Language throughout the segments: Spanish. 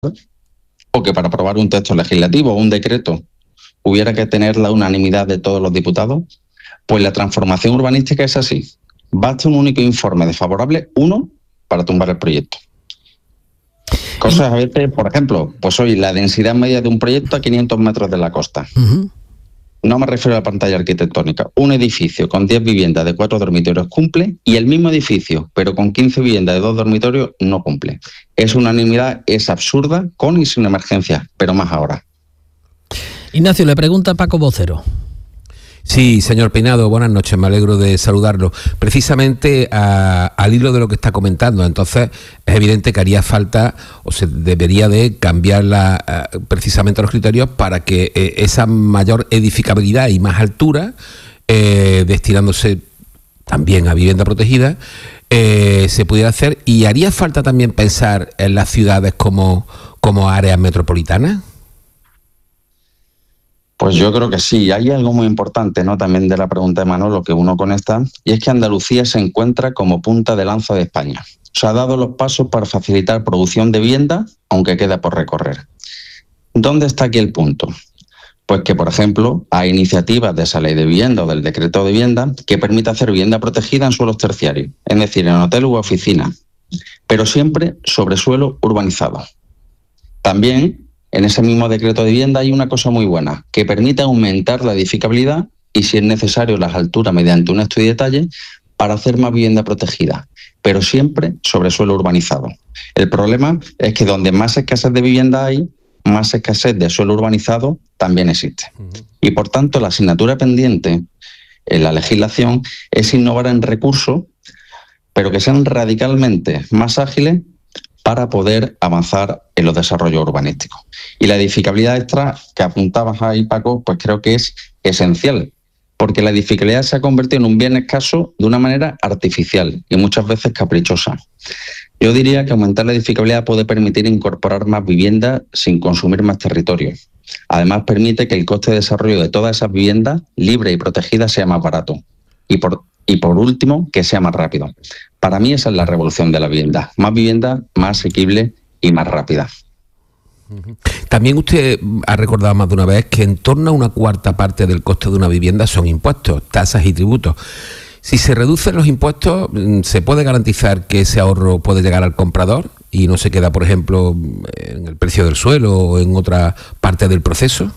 o que para aprobar un texto legislativo o un decreto hubiera que tener la unanimidad de todos los diputados, pues la transformación urbanística es así. Basta un único informe desfavorable, uno, para tumbar el proyecto. Cosas a veces, por ejemplo, pues hoy la densidad media de un proyecto a 500 metros de la costa. No me refiero a la pantalla arquitectónica. Un edificio con 10 viviendas de 4 dormitorios cumple, y el mismo edificio, pero con 15 viviendas de 2 dormitorios, no cumple. Es unanimidad, es absurda, con y sin emergencia, pero más ahora. Ignacio, le pregunta Paco Vocero. Sí, señor Peinado, buenas noches, me alegro de saludarlo. Precisamente al hilo de lo que está comentando, entonces es evidente que haría falta o se debería de cambiar precisamente los criterios para que esa mayor edificabilidad y más altura, destinándose también a vivienda protegida, se pudiera hacer, y haría falta también pensar en las ciudades como áreas metropolitanas. Pues yo creo que sí. Hay algo muy importante, ¿no?, también de la pregunta de Manolo que uno conecta, y es que Andalucía se encuentra como punta de lanza de España. Se ha dado los pasos para facilitar producción de vivienda, aunque queda por recorrer. ¿Dónde está aquí el punto? Pues que, por ejemplo, hay iniciativas de esa ley de vivienda o del decreto de vivienda que permite hacer vivienda protegida en suelos terciarios, es decir, en hotel u oficina, pero siempre sobre suelo urbanizado. También en ese mismo decreto de vivienda hay una cosa muy buena, que permite aumentar la edificabilidad y, si es necesario, las alturas mediante un estudio de detalle para hacer más vivienda protegida, pero siempre sobre suelo urbanizado. El problema es que donde más escasez de vivienda hay, más escasez de suelo urbanizado también existe. Y por tanto, la asignatura pendiente en la legislación es innovar en recursos, pero que sean radicalmente más ágiles para poder avanzar en los desarrollos urbanísticos. Y la edificabilidad extra que apuntabas ahí, Paco, pues creo que es esencial, porque la edificabilidad se ha convertido en un bien escaso de una manera artificial y muchas veces caprichosa. Yo diría que aumentar la edificabilidad puede permitir incorporar más viviendas sin consumir más territorio. Además, permite que el coste de desarrollo de todas esas viviendas libres y protegidas sea más barato. Y por último, que sea más rápido. Para mí esa es la revolución de la vivienda. Más vivienda, más asequible y más rápida. También usted ha recordado más de una vez que en torno a una cuarta parte del coste de una vivienda son impuestos, tasas y tributos. Si se reducen los impuestos, ¿se puede garantizar que ese ahorro puede llegar al comprador y no se queda, por ejemplo, en el precio del suelo o en otra parte del proceso?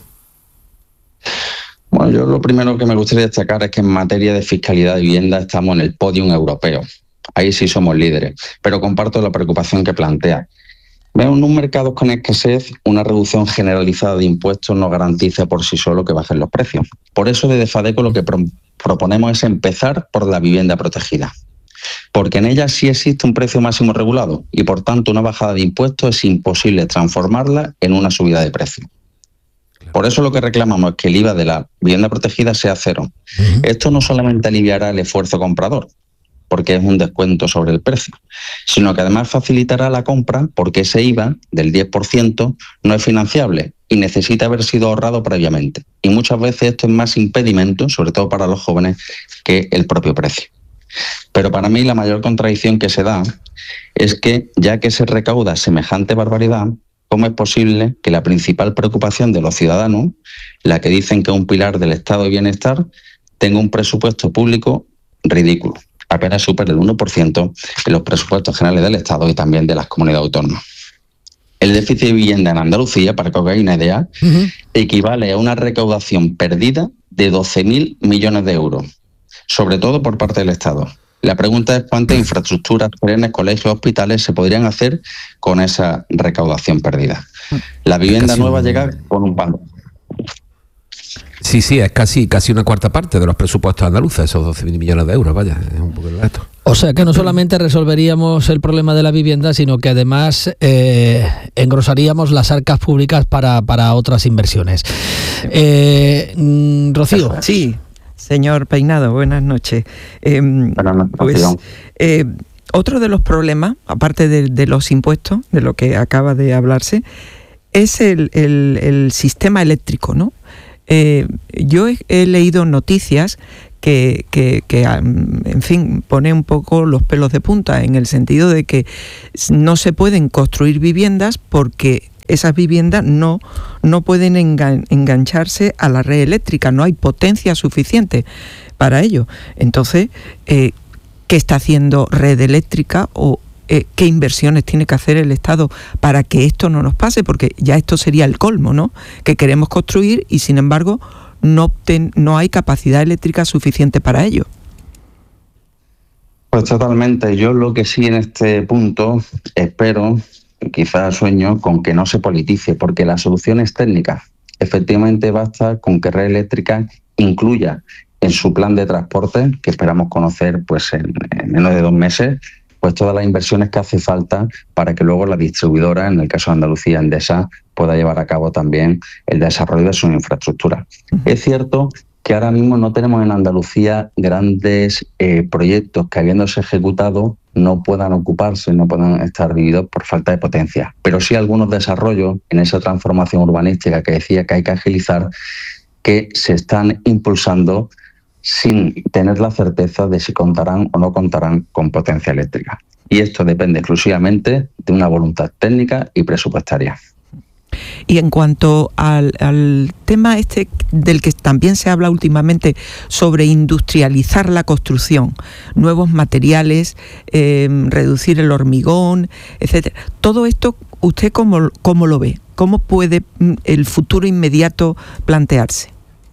Bueno, yo lo primero que me gustaría destacar es que en materia de fiscalidad de vivienda estamos en el podium europeo. Ahí sí somos líderes, pero comparto la preocupación que plantea. Veo en un mercado con escasez, una reducción generalizada de impuestos no garantiza por sí solo que bajen los precios. Por eso desde FADECO lo que proponemos es empezar por la vivienda protegida, porque en ella sí existe un precio máximo regulado y por tanto una bajada de impuestos es imposible transformarla en una subida de precio. Por eso lo que reclamamos es que el IVA de la vivienda protegida sea cero. Esto no solamente aliviará el esfuerzo comprador, porque es un descuento sobre el precio, sino que además facilitará la compra porque ese IVA del 10% no es financiable y necesita haber sido ahorrado previamente. Y muchas veces esto es más impedimento, sobre todo para los jóvenes, que el propio precio. Pero para mí la mayor contradicción que se da es que, ya que se recauda semejante barbaridad, ¿cómo es posible que la principal preocupación de los ciudadanos, la que dicen que es un pilar del estado de bienestar, tenga un presupuesto público ridículo? Apenas supera el 1% en los presupuestos generales del Estado y también de las comunidades autónomas. El déficit de vivienda en Andalucía, para que os hagáis una idea, equivale a una recaudación perdida de 12.000 millones de euros, sobre todo por parte del Estado. La pregunta es cuántas infraestructuras, trenes, colegios, hospitales se podrían hacer con esa recaudación perdida. La vivienda nueva llega con un palo. Sí, es casi una cuarta parte de los presupuestos andaluces, esos 12.000 millones de euros, vaya, es un poco el reto. O sea que no solamente resolveríamos el problema de la vivienda, sino que además engrosaríamos las arcas públicas para otras inversiones. Rocío. Sí, señor Peinado, buenas noches. Buenas noches. Pues, otro de los problemas, aparte de los impuestos, de lo que acaba de hablarse, es el sistema eléctrico, ¿no? Yo he leído noticias que en fin, pone un poco los pelos de punta, en el sentido de que no se pueden construir viviendas porque esas viviendas no pueden engancharse a la red eléctrica, no hay potencia suficiente para ello. Entonces, ¿qué está haciendo Red Eléctrica o qué inversiones tiene que hacer el Estado para que esto no nos pase? Porque ya esto sería el colmo, ¿no? Que queremos construir y sin embargo no hay capacidad eléctrica suficiente para ello. Pues totalmente. Yo lo que sí en este punto espero, quizás sueño, con que no se politice, porque las soluciones técnicas, efectivamente basta con que Red Eléctrica incluya en su plan de transporte, que esperamos conocer pues en menos de 2 meses, pues todas las inversiones que hace falta para que luego la distribuidora, en el caso de Andalucía, Endesa, pueda llevar a cabo también el desarrollo de sus infraestructuras. Es cierto que ahora mismo no tenemos en Andalucía grandes proyectos que, habiéndose ejecutado, no puedan ocuparse, no puedan estar vividos por falta de potencia. Pero sí algunos desarrollos en esa transformación urbanística que decía que hay que agilizar, que se están impulsando sin tener la certeza de si contarán o no contarán con potencia eléctrica. Y esto depende exclusivamente de una voluntad técnica y presupuestaria. Y en cuanto al tema este del que también se habla últimamente sobre industrializar la construcción, nuevos materiales, reducir el hormigón, etcétera. Todo esto, ¿usted cómo lo ve? ¿Cómo puede el futuro inmediato plantearse?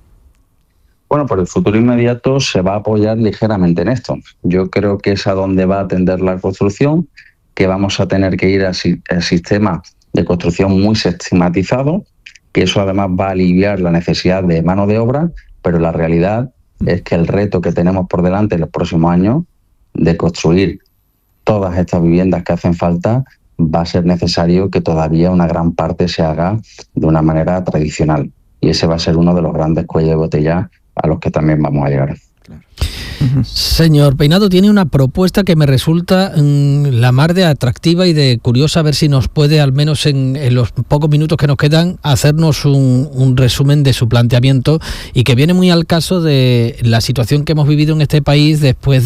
Bueno, por el futuro inmediato se va a apoyar ligeramente en esto. Yo creo que es a donde va a tender la construcción, que vamos a tener que ir al sistema de construcción muy sistematizado, que eso además va a aliviar la necesidad de mano de obra, pero la realidad es que el reto que tenemos por delante en los próximos años de construir todas estas viviendas que hacen falta, va a ser necesario que todavía una gran parte se haga de una manera tradicional. Y ese va a ser uno de los grandes cuellos de botella a los que también vamos a llegar. Claro. Señor Peinado, tiene una propuesta que me resulta la mar de atractiva y de curiosa, a ver si nos puede, al menos en los pocos minutos que nos quedan, hacernos un resumen de su planteamiento, y que viene muy al caso de la situación que hemos vivido en este país después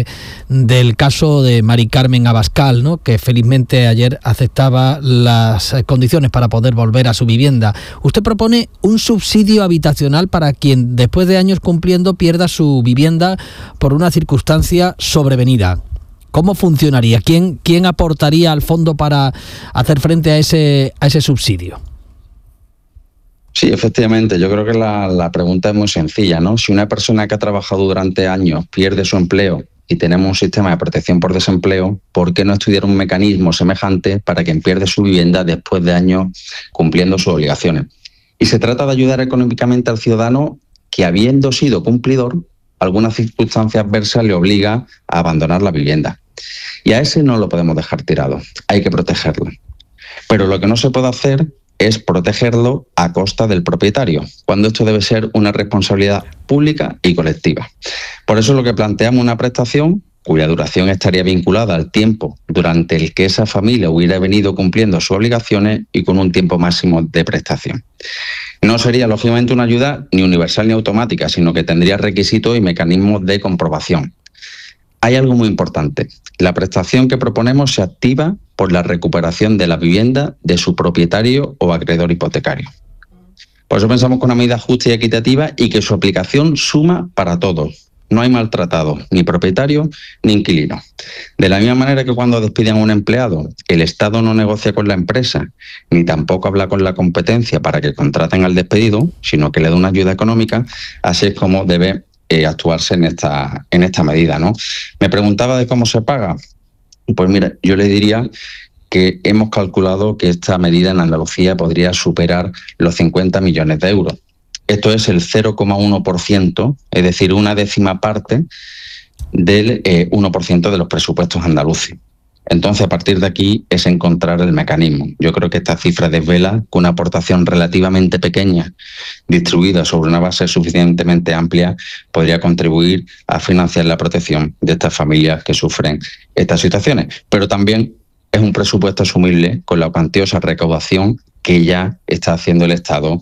del caso de Mari Carmen Abascal, ¿no?, que felizmente ayer aceptaba las condiciones para poder volver a su vivienda. Usted propone un subsidio habitacional para quien, después de años cumpliendo, pierda su vivienda por una circunstancia sobrevenida. ¿Cómo funcionaría? ¿Quién aportaría al fondo para hacer frente a ese subsidio? Sí, efectivamente. Yo creo que la pregunta es muy sencilla, ¿no? Si una persona que ha trabajado durante años pierde su empleo y tenemos un sistema de protección por desempleo, ¿por qué no estudiar un mecanismo semejante para quien pierde su vivienda después de años cumpliendo sus obligaciones? Y se trata de ayudar económicamente al ciudadano que, habiendo sido cumplidor, algunas circunstancias adversas le obliga a abandonar la vivienda. Y a ese no lo podemos dejar tirado, hay que protegerlo. Pero lo que no se puede hacer es protegerlo a costa del propietario, cuando esto debe ser una responsabilidad pública y colectiva. Por eso es lo que planteamos una prestación cuya duración estaría vinculada al tiempo durante el que esa familia hubiera venido cumpliendo sus obligaciones y con un tiempo máximo de prestación. No sería, lógicamente, una ayuda ni universal ni automática, sino que tendría requisitos y mecanismos de comprobación. Hay algo muy importante. La prestación que proponemos se activa por la recuperación de la vivienda de su propietario o acreedor hipotecario. Por eso pensamos que una medida justa y equitativa y que su aplicación suma para todos. No hay maltratados, ni propietarios ni inquilinos. De la misma manera que cuando despiden a un empleado, el Estado no negocia con la empresa, ni tampoco habla con la competencia para que contraten al despedido, sino que le da una ayuda económica, así es como debe actuarse en esta medida, ¿no? Me preguntaba de cómo se paga. Pues mira, yo le diría que hemos calculado que esta medida en Andalucía podría superar los 50 millones de euros. Esto es el 0,1%, es decir, una décima parte del 1% de los presupuestos andaluces. Entonces, a partir de aquí es encontrar el mecanismo. Yo creo que esta cifra desvela que una aportación relativamente pequeña, distribuida sobre una base suficientemente amplia, podría contribuir a financiar la protección de estas familias que sufren estas situaciones. Pero también es un presupuesto asumible con la cuantiosa recaudación que ya está haciendo el Estado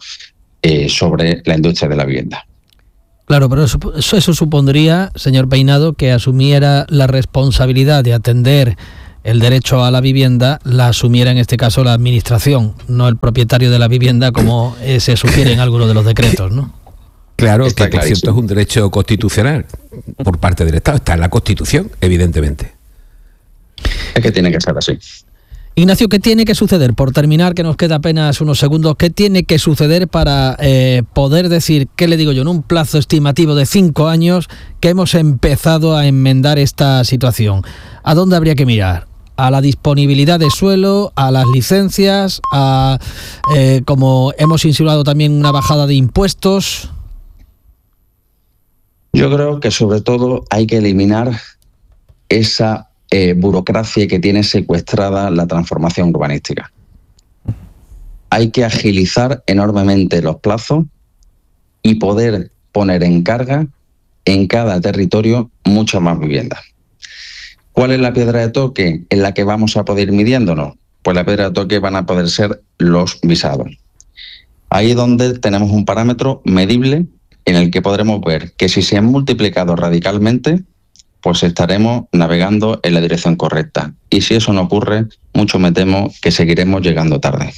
sobre la industria de la vivienda. Claro, pero eso supondría, señor Peinado, que asumiera la responsabilidad de atender el derecho a la vivienda la asumiera en este caso la administración, no el propietario de la vivienda, como se sugiere en algunos de los decretos, ¿no? Claro, que por cierto es un derecho constitucional por parte del Estado, está en la Constitución, evidentemente. Es que tiene que ser así. Ignacio, ¿qué tiene que suceder? Por terminar, que nos queda apenas unos segundos, ¿qué tiene que suceder para poder decir, qué le digo yo, en un plazo estimativo de 5 años, que hemos empezado a enmendar esta situación? ¿A dónde habría que mirar? ¿A la disponibilidad de suelo, a las licencias, a, como hemos insinuado también, una bajada de impuestos? Yo creo que sobre todo hay que eliminar esa burocracia que tiene secuestrada la transformación urbanística. Hay que agilizar enormemente los plazos y poder poner en carga en cada territorio muchas más viviendas. ¿Cuál es la piedra de toque en la que vamos a poder ir midiéndonos? Pues la piedra de toque van a poder ser los visados. Ahí es donde tenemos un parámetro medible en el que podremos ver que si se han multiplicado radicalmente, pues estaremos navegando en la dirección correcta. Y si eso no ocurre, mucho me temo que seguiremos llegando tarde.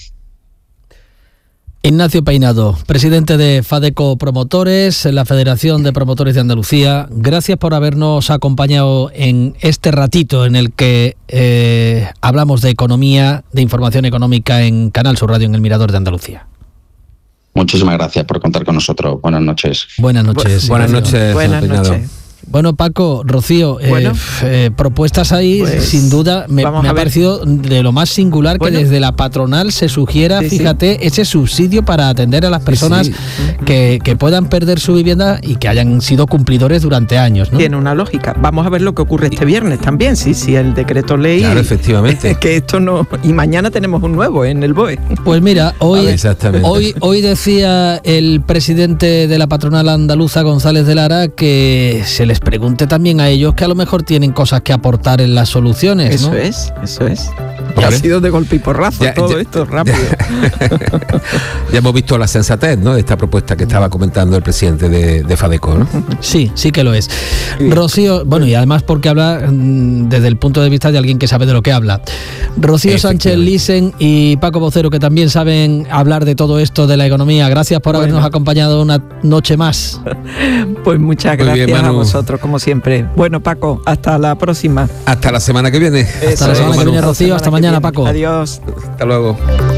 Ignacio Peinado, presidente de FADECO Promotores, la Federación de Promotores de Andalucía, gracias por habernos acompañado en este ratito en el que hablamos de economía, de información económica en Canal Sur Radio, en El Mirador de Andalucía. Muchísimas gracias por contar con nosotros. Buenas noches. Buenas noches. Buenas noches. Buenas noches. Bueno, Paco, Rocío, propuestas ahí, pues, sin duda, me ha parecido de lo más singular que desde la patronal se sugiera, fíjate, ese subsidio para atender a las personas que puedan perder su vivienda y que hayan sido cumplidores durante años, ¿no? Tiene una lógica. Vamos a ver lo que ocurre este viernes también, si el decreto ley... Claro, efectivamente. Que esto no... Y mañana tenemos un nuevo en el BOE. Pues mira, hoy decía el presidente de la patronal andaluza, González de Lara, que se les pregunte también a ellos que a lo mejor tienen cosas que aportar en las soluciones, ¿no? Eso es. Ya ha sido de golpe y porrazo esto, rápido. Ya hemos visto la sensatez, ¿no?, de esta propuesta que estaba comentando el presidente de FADECO, ¿no? Sí que lo es. Sí. Rocío, bueno, y además porque habla desde el punto de vista de alguien que sabe de lo que habla. Rocío Sánchez Lisen y Paco Vocero, que también saben hablar de todo esto de la economía. Gracias por habernos acompañado una noche más. Pues muchas gracias a vosotros, como siempre. Bueno, Paco, hasta la próxima. Hasta la semana que viene. Hasta la semana que viene, Rocío. Hasta mañana, Paco. Adiós. Hasta luego.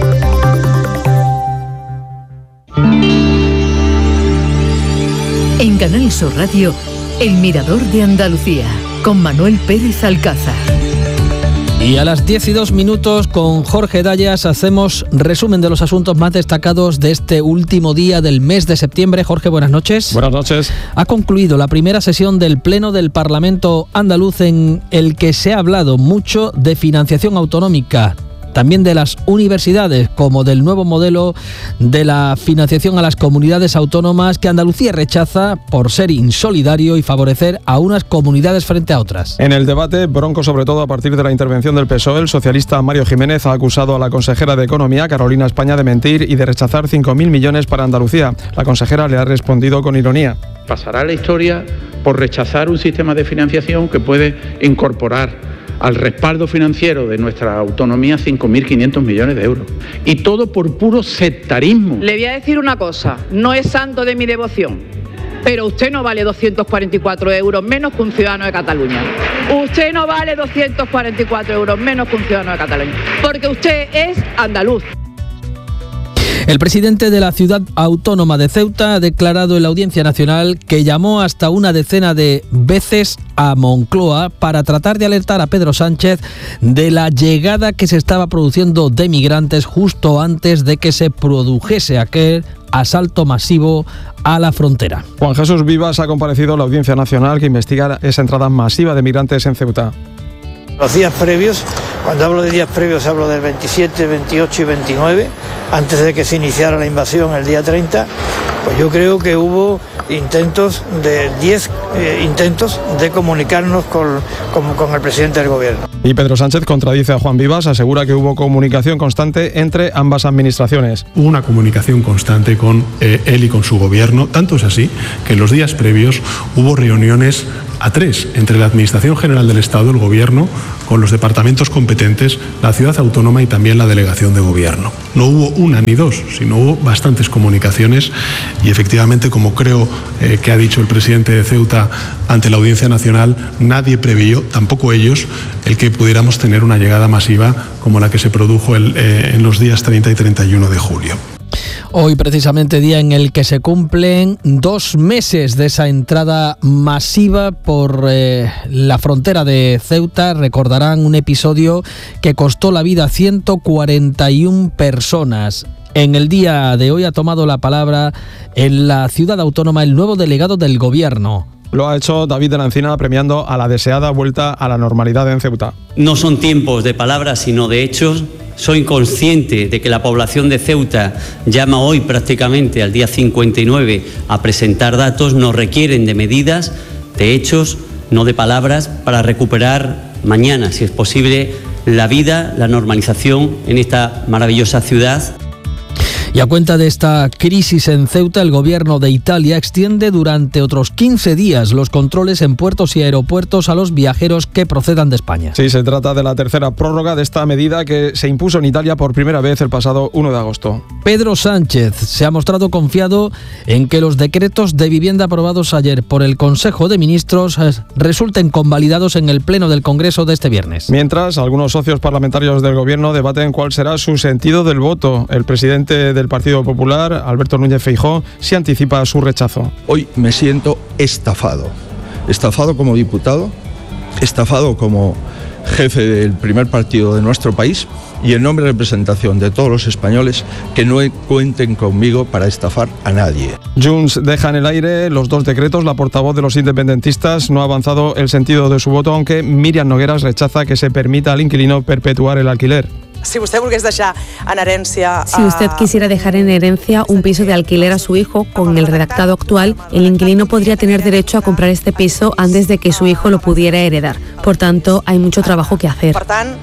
En Canal Sur Radio, El Mirador de Andalucía, con Manuel Pérez Alcázar. Y a las 10:02 con Jorge Dayas hacemos resumen de los asuntos más destacados de este último día del mes de septiembre. Jorge, buenas noches. Buenas noches. Ha concluido la primera sesión del Pleno del Parlamento andaluz, en el que se ha hablado mucho de financiación autonómica, también de las universidades, como del nuevo modelo de la financiación a las comunidades autónomas que Andalucía rechaza por ser insolidario y favorecer a unas comunidades frente a otras. En el debate, bronco sobre todo a partir de la intervención del PSOE, el socialista Mario Jiménez ha acusado a la consejera de Economía, Carolina España, de mentir y de rechazar 5.000 millones para Andalucía. La consejera le ha respondido con ironía. Pasará la historia por rechazar un sistema de financiación que puede incorporar al respaldo financiero de nuestra autonomía 5.500 millones de euros. Y todo por puro sectarismo. Le voy a decir una cosa, no es santo de mi devoción, pero usted no vale 244 euros menos que un ciudadano de Cataluña. Usted no vale 244 euros menos que un ciudadano de Cataluña, porque usted es andaluz. El presidente de la ciudad autónoma de Ceuta ha declarado en la Audiencia Nacional que llamó hasta una decena de veces a Moncloa para tratar de alertar a Pedro Sánchez de la llegada que se estaba produciendo de migrantes justo antes de que se produjese aquel asalto masivo a la frontera. Juan Jesús Vivas ha comparecido a la Audiencia Nacional que investiga esa entrada masiva de migrantes en Ceuta. Los días previos, cuando hablo de días previos hablo del 27, 28 y 29, antes de que se iniciara la invasión el día 30, Pues yo creo que hubo 10 intentos de comunicarnos con el presidente del gobierno. Y Pedro Sánchez contradice a Juan Vivas, asegura que hubo comunicación constante entre ambas administraciones. Hubo una comunicación constante con él y con su gobierno, tanto es así que en los días previos hubo reuniones a 3 entre la Administración General del Estado, el Gobierno, con los departamentos competentes, la Ciudad Autónoma y también la Delegación de Gobierno. No hubo una ni dos, sino hubo bastantes comunicaciones y efectivamente, como creo que ha dicho el presidente de Ceuta ante la Audiencia Nacional, nadie previó, tampoco ellos, el que pudiéramos tener una llegada masiva como la que se produjo en los días 30 y 31 de julio. Hoy precisamente día en el que se cumplen 2 meses de esa entrada masiva por la frontera de Ceuta. Recordarán un episodio que costó la vida a 141 personas. En el día de hoy ha tomado la palabra en la ciudad autónoma el nuevo delegado del gobierno. Lo ha hecho David de la Encina premiando a la deseada vuelta a la normalidad en Ceuta. No son tiempos de palabras sino de hechos. Soy consciente de que la población de Ceuta llama hoy prácticamente al día 59 a presentar datos. Nos requieren de medidas, de hechos, no de palabras, para recuperar mañana, si es posible, la vida, la normalización en esta maravillosa ciudad. Y a cuenta de esta crisis en Ceuta, el gobierno de Italia extiende durante otros 15 días los controles en puertos y aeropuertos a los viajeros que procedan de España. Sí, se trata de la tercera prórroga de esta medida que se impuso en Italia por primera vez el pasado 1 de agosto. Pedro Sánchez se ha mostrado confiado en que los decretos de vivienda aprobados ayer por el Consejo de Ministros resulten convalidados en el Pleno del Congreso de este viernes. Mientras, algunos socios parlamentarios del gobierno debaten cuál será su sentido del voto. El presidente del Partido Popular, Alberto Núñez Feijóo, se anticipa su rechazo. Hoy me siento estafado como diputado, estafado como jefe del primer partido de nuestro país y en nombre de representación de todos los españoles que no cuenten conmigo para estafar a nadie. Junts deja en el aire los 2 decretos. La portavoz de los independentistas no ha avanzado el sentido de su voto, aunque Míriam Nogueras rechaza que se permita al inquilino perpetuar el alquiler. Si usted quisiera dejar en herencia un piso de alquiler a su hijo, con el redactado actual, el inquilino podría tener derecho a comprar este piso antes de que su hijo lo pudiera heredar. Por tanto, hay mucho trabajo que hacer.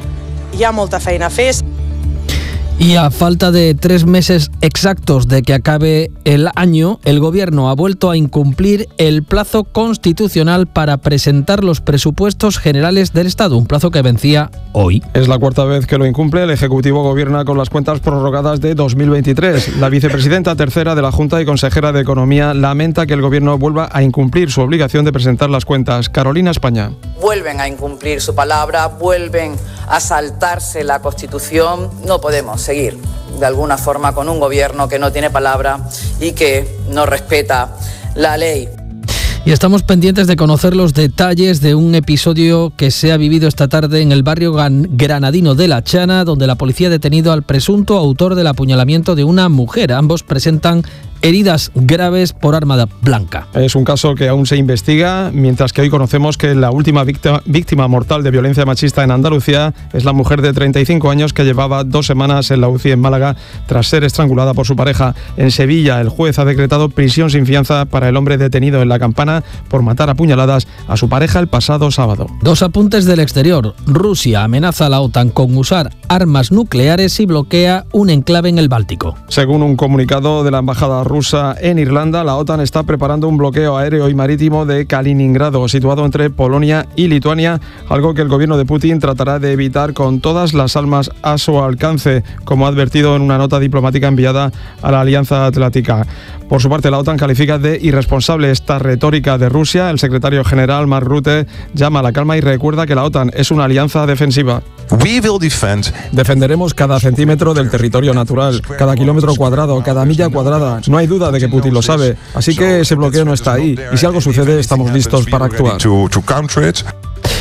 Y a falta de 3 meses exactos de que acabe el año, el Gobierno ha vuelto a incumplir el plazo constitucional para presentar los presupuestos generales del Estado, un plazo que vencía hoy. Es la 4ª vez que lo incumple. El Ejecutivo gobierna con las cuentas prorrogadas de 2023. La vicepresidenta tercera de la Junta y consejera de Economía lamenta que el Gobierno vuelva a incumplir su obligación de presentar las cuentas. Carolina España. Vuelven a incumplir su palabra, vuelven a saltarse la Constitución. No podemos seguir de alguna forma con un gobierno que no tiene palabra y que no respeta la ley. Y estamos pendientes de conocer los detalles de un episodio que se ha vivido esta tarde en el barrio granadino de La Chana, donde la policía ha detenido al presunto autor del apuñalamiento de una mujer. Ambos presentan heridas graves por arma blanca. Es un caso que aún se investiga, mientras que hoy conocemos que la última víctima mortal de violencia machista en Andalucía es la mujer de 35 años que llevaba 2 semanas en la UCI en Málaga tras ser estrangulada por su pareja. En Sevilla, el juez ha decretado prisión sin fianza para el hombre detenido en La Campana por matar a puñaladas a su pareja el pasado sábado. 2 apuntes del exterior. Rusia amenaza a la OTAN con usar armas nucleares y bloquea un enclave en el Báltico. Según un comunicado de la embajada rusa en Irlanda, la OTAN está preparando un bloqueo aéreo y marítimo de Kaliningrado, situado entre Polonia y Lituania, algo que el gobierno de Putin tratará de evitar con todas las armas a su alcance, como ha advertido en una nota diplomática enviada a la Alianza Atlántica. Por su parte, la OTAN califica de irresponsable esta retórica de Rusia. El secretario general Mark Rutte llama a la calma y recuerda que la OTAN es una alianza defensiva. Defenderemos cada centímetro del territorio natural, cada kilómetro cuadrado, cada milla cuadrada. No hay duda de que Putin lo sabe, así que ese bloqueo no está ahí. Y si algo sucede, estamos listos para actuar.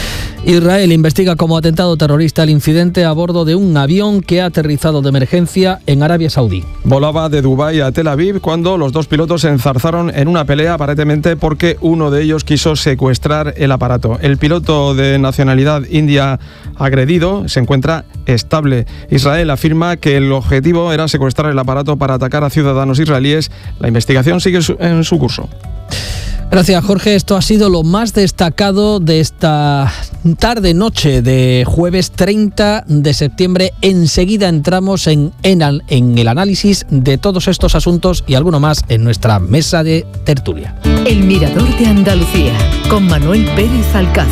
Israel investiga como atentado terrorista el incidente a bordo de un avión que ha aterrizado de emergencia en Arabia Saudí. Volaba de Dubái a Tel Aviv cuando los dos pilotos se enzarzaron en una pelea, aparentemente porque uno de ellos quiso secuestrar el aparato. El piloto de nacionalidad india agredido se encuentra estable. Israel afirma que el objetivo era secuestrar el aparato para atacar a ciudadanos israelíes. La investigación sigue en su curso. Gracias, Jorge. Esto ha sido lo más destacado de esta tarde-noche de jueves 30 de septiembre. Enseguida entramos en el análisis de todos estos asuntos y alguno más en nuestra mesa de tertulia. El Mirador de Andalucía, con Manuel Pérez Alcázar.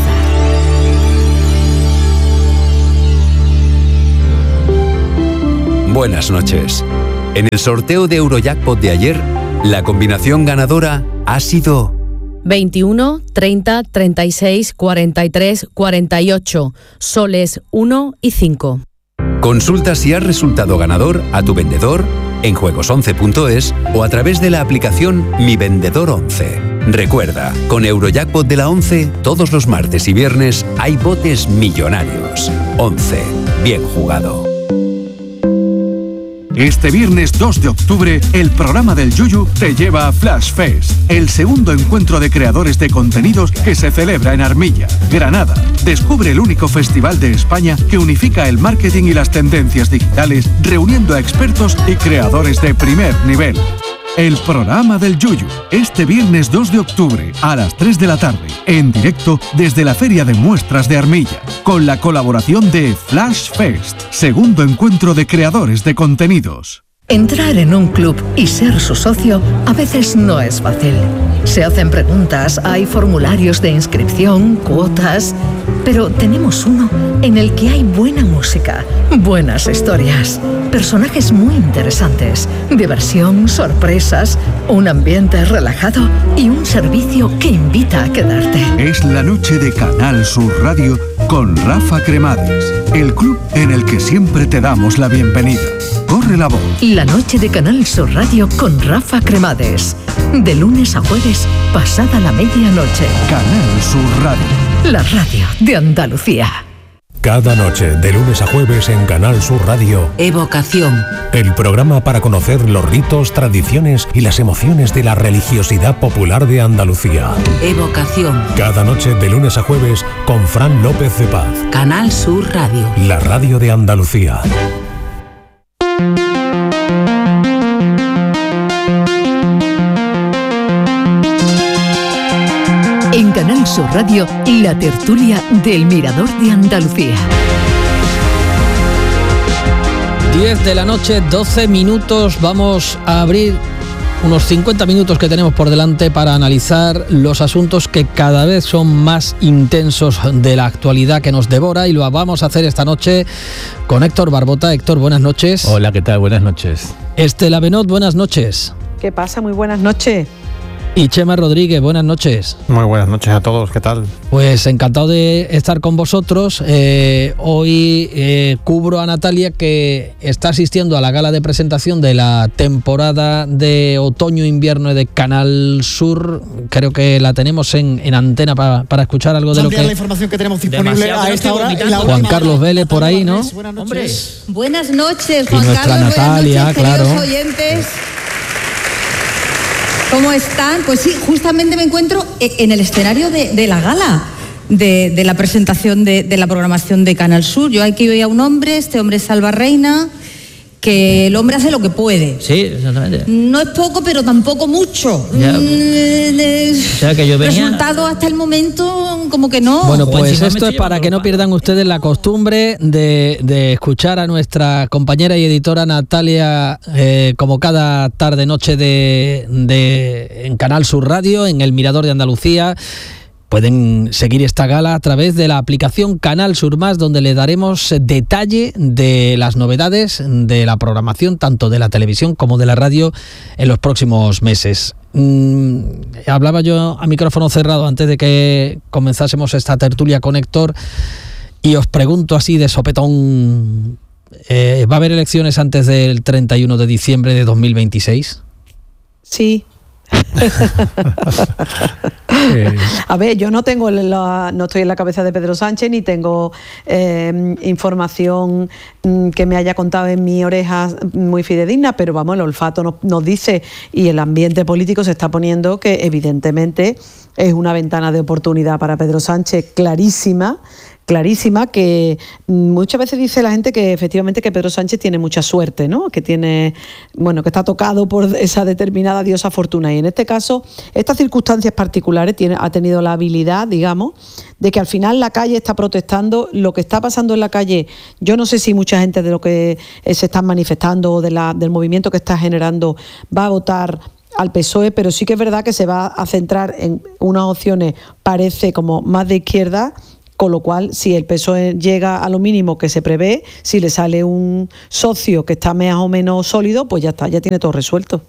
Buenas noches. En el sorteo de Eurojackpot de ayer, la combinación ganadora ha sido 21, 30, 36, 43, 48, soles 1 y 5. Consulta si has resultado ganador a tu vendedor en juegos11.es o a través de la aplicación Mi Vendedor 11. Recuerda, con Eurojackpot de la 11, todos los martes y viernes hay botes millonarios. 11. Bien jugado. Este viernes 2 de octubre, el programa del Yuyu te lleva a Flash Fest, el segundo encuentro de creadores de contenidos que se celebra en Armilla, Granada. Descubre el único festival de España que unifica el marketing y las tendencias digitales, reuniendo a expertos y creadores de primer nivel. El programa del Yuyu, este viernes 2 de octubre a las 3 de la tarde, en directo desde la Feria de Muestras de Armilla, con la colaboración de Flash Fest, segundo encuentro de creadores de contenidos. Entrar en un club y ser su socio a veces no es fácil. Se hacen preguntas, hay formularios de inscripción, cuotas, pero tenemos uno en el que hay buena música, buenas historias, personajes muy interesantes, diversión, sorpresas, un ambiente relajado y un servicio que invita a quedarte. Es la noche de Canal Sur Radio con Rafa Cremades, el club en el que siempre te damos la bienvenida. Corre la voz. La noche de Canal Sur Radio con Rafa Cremades. De lunes a jueves, pasada la medianoche. Canal Sur Radio. La radio de Andalucía. Cada noche, de lunes a jueves en Canal Sur Radio. Evocación. El programa para conocer los ritos, tradiciones y las emociones de la religiosidad popular de Andalucía. Evocación. Cada noche, de lunes a jueves, con Fran López de Paz. Canal Sur Radio. La radio de Andalucía. En Canal Sur Radio, la tertulia del Mirador de Andalucía. 10 de la noche, 12 minutos. Vamos a abrir unos 50 minutos que tenemos por delante para analizar los asuntos que cada vez son más intensos de la actualidad que nos devora, y lo vamos a hacer esta noche con Héctor Barbota. Héctor, buenas noches. Hola, ¿qué tal? Buenas noches. Estela Benot, buenas noches. ¿Qué pasa? Muy buenas noches. Y Chema Rodríguez, buenas noches. Muy buenas noches a todos, ¿qué tal? Pues encantado de estar con vosotros. Hoy cubro a Natalia, que está asistiendo a la gala de presentación de la temporada de otoño-invierno de Canal Sur. Creo que la tenemos en antena para escuchar algo de lo que... la información que tenemos disponible a esta hora. Juan Carlos Vélez por ahí, ¿no? Buenas noches. Buenas noches, Juan Carlos. Y nuestra Natalia, buenas noches, claro. queridos oyentes. ¿Cómo están? Pues sí, justamente me encuentro en el escenario de la gala, de la presentación de la programación de Canal Sur. Yo aquí veo a un hombre, este hombre es Salva Reina, que el hombre hace lo que puede. Sí, exactamente. No es poco, pero tampoco mucho. Ya. O sea, que yo venía... Resultado hasta el momento, como que no. Bueno, pues esto es para que no pierdan ustedes la costumbre de escuchar a nuestra compañera y editora Natalia como cada tarde-noche en Canal Sur Radio, en El Mirador de Andalucía. Pueden seguir esta gala a través de la aplicación Canal Sur Más, donde le daremos detalle de las novedades de la programación, tanto de la televisión como de la radio, en los próximos meses. Hablaba yo a micrófono cerrado antes de que comenzásemos esta tertulia con Héctor, y os pregunto así de sopetón, ¿va a haber elecciones antes del 31 de diciembre de 2026? Sí. A ver, yo no tengo no estoy en la cabeza de Pedro Sánchez, ni tengo información que me haya contado en mi oreja muy fidedigna, pero vamos, el olfato nos dice, y el ambiente político se está poniendo, que evidentemente es una ventana de oportunidad para Pedro Sánchez clarísima, que muchas veces dice la gente que efectivamente que Pedro Sánchez tiene mucha suerte, ¿no? Que tiene, bueno, que está tocado por esa determinada diosa fortuna, y en este caso, estas circunstancias particulares ha tenido la habilidad, digamos, de que al final la calle está protestando. Lo que está pasando en la calle, yo no sé si mucha gente de lo que se están manifestando o del movimiento que está generando va a votar al PSOE, pero sí que es verdad que se va a centrar en unas opciones, parece como más de izquierda, con lo cual, si el PSOE llega a lo mínimo que se prevé, si le sale un socio que está más o menos sólido, pues ya está, ya tiene todo resuelto.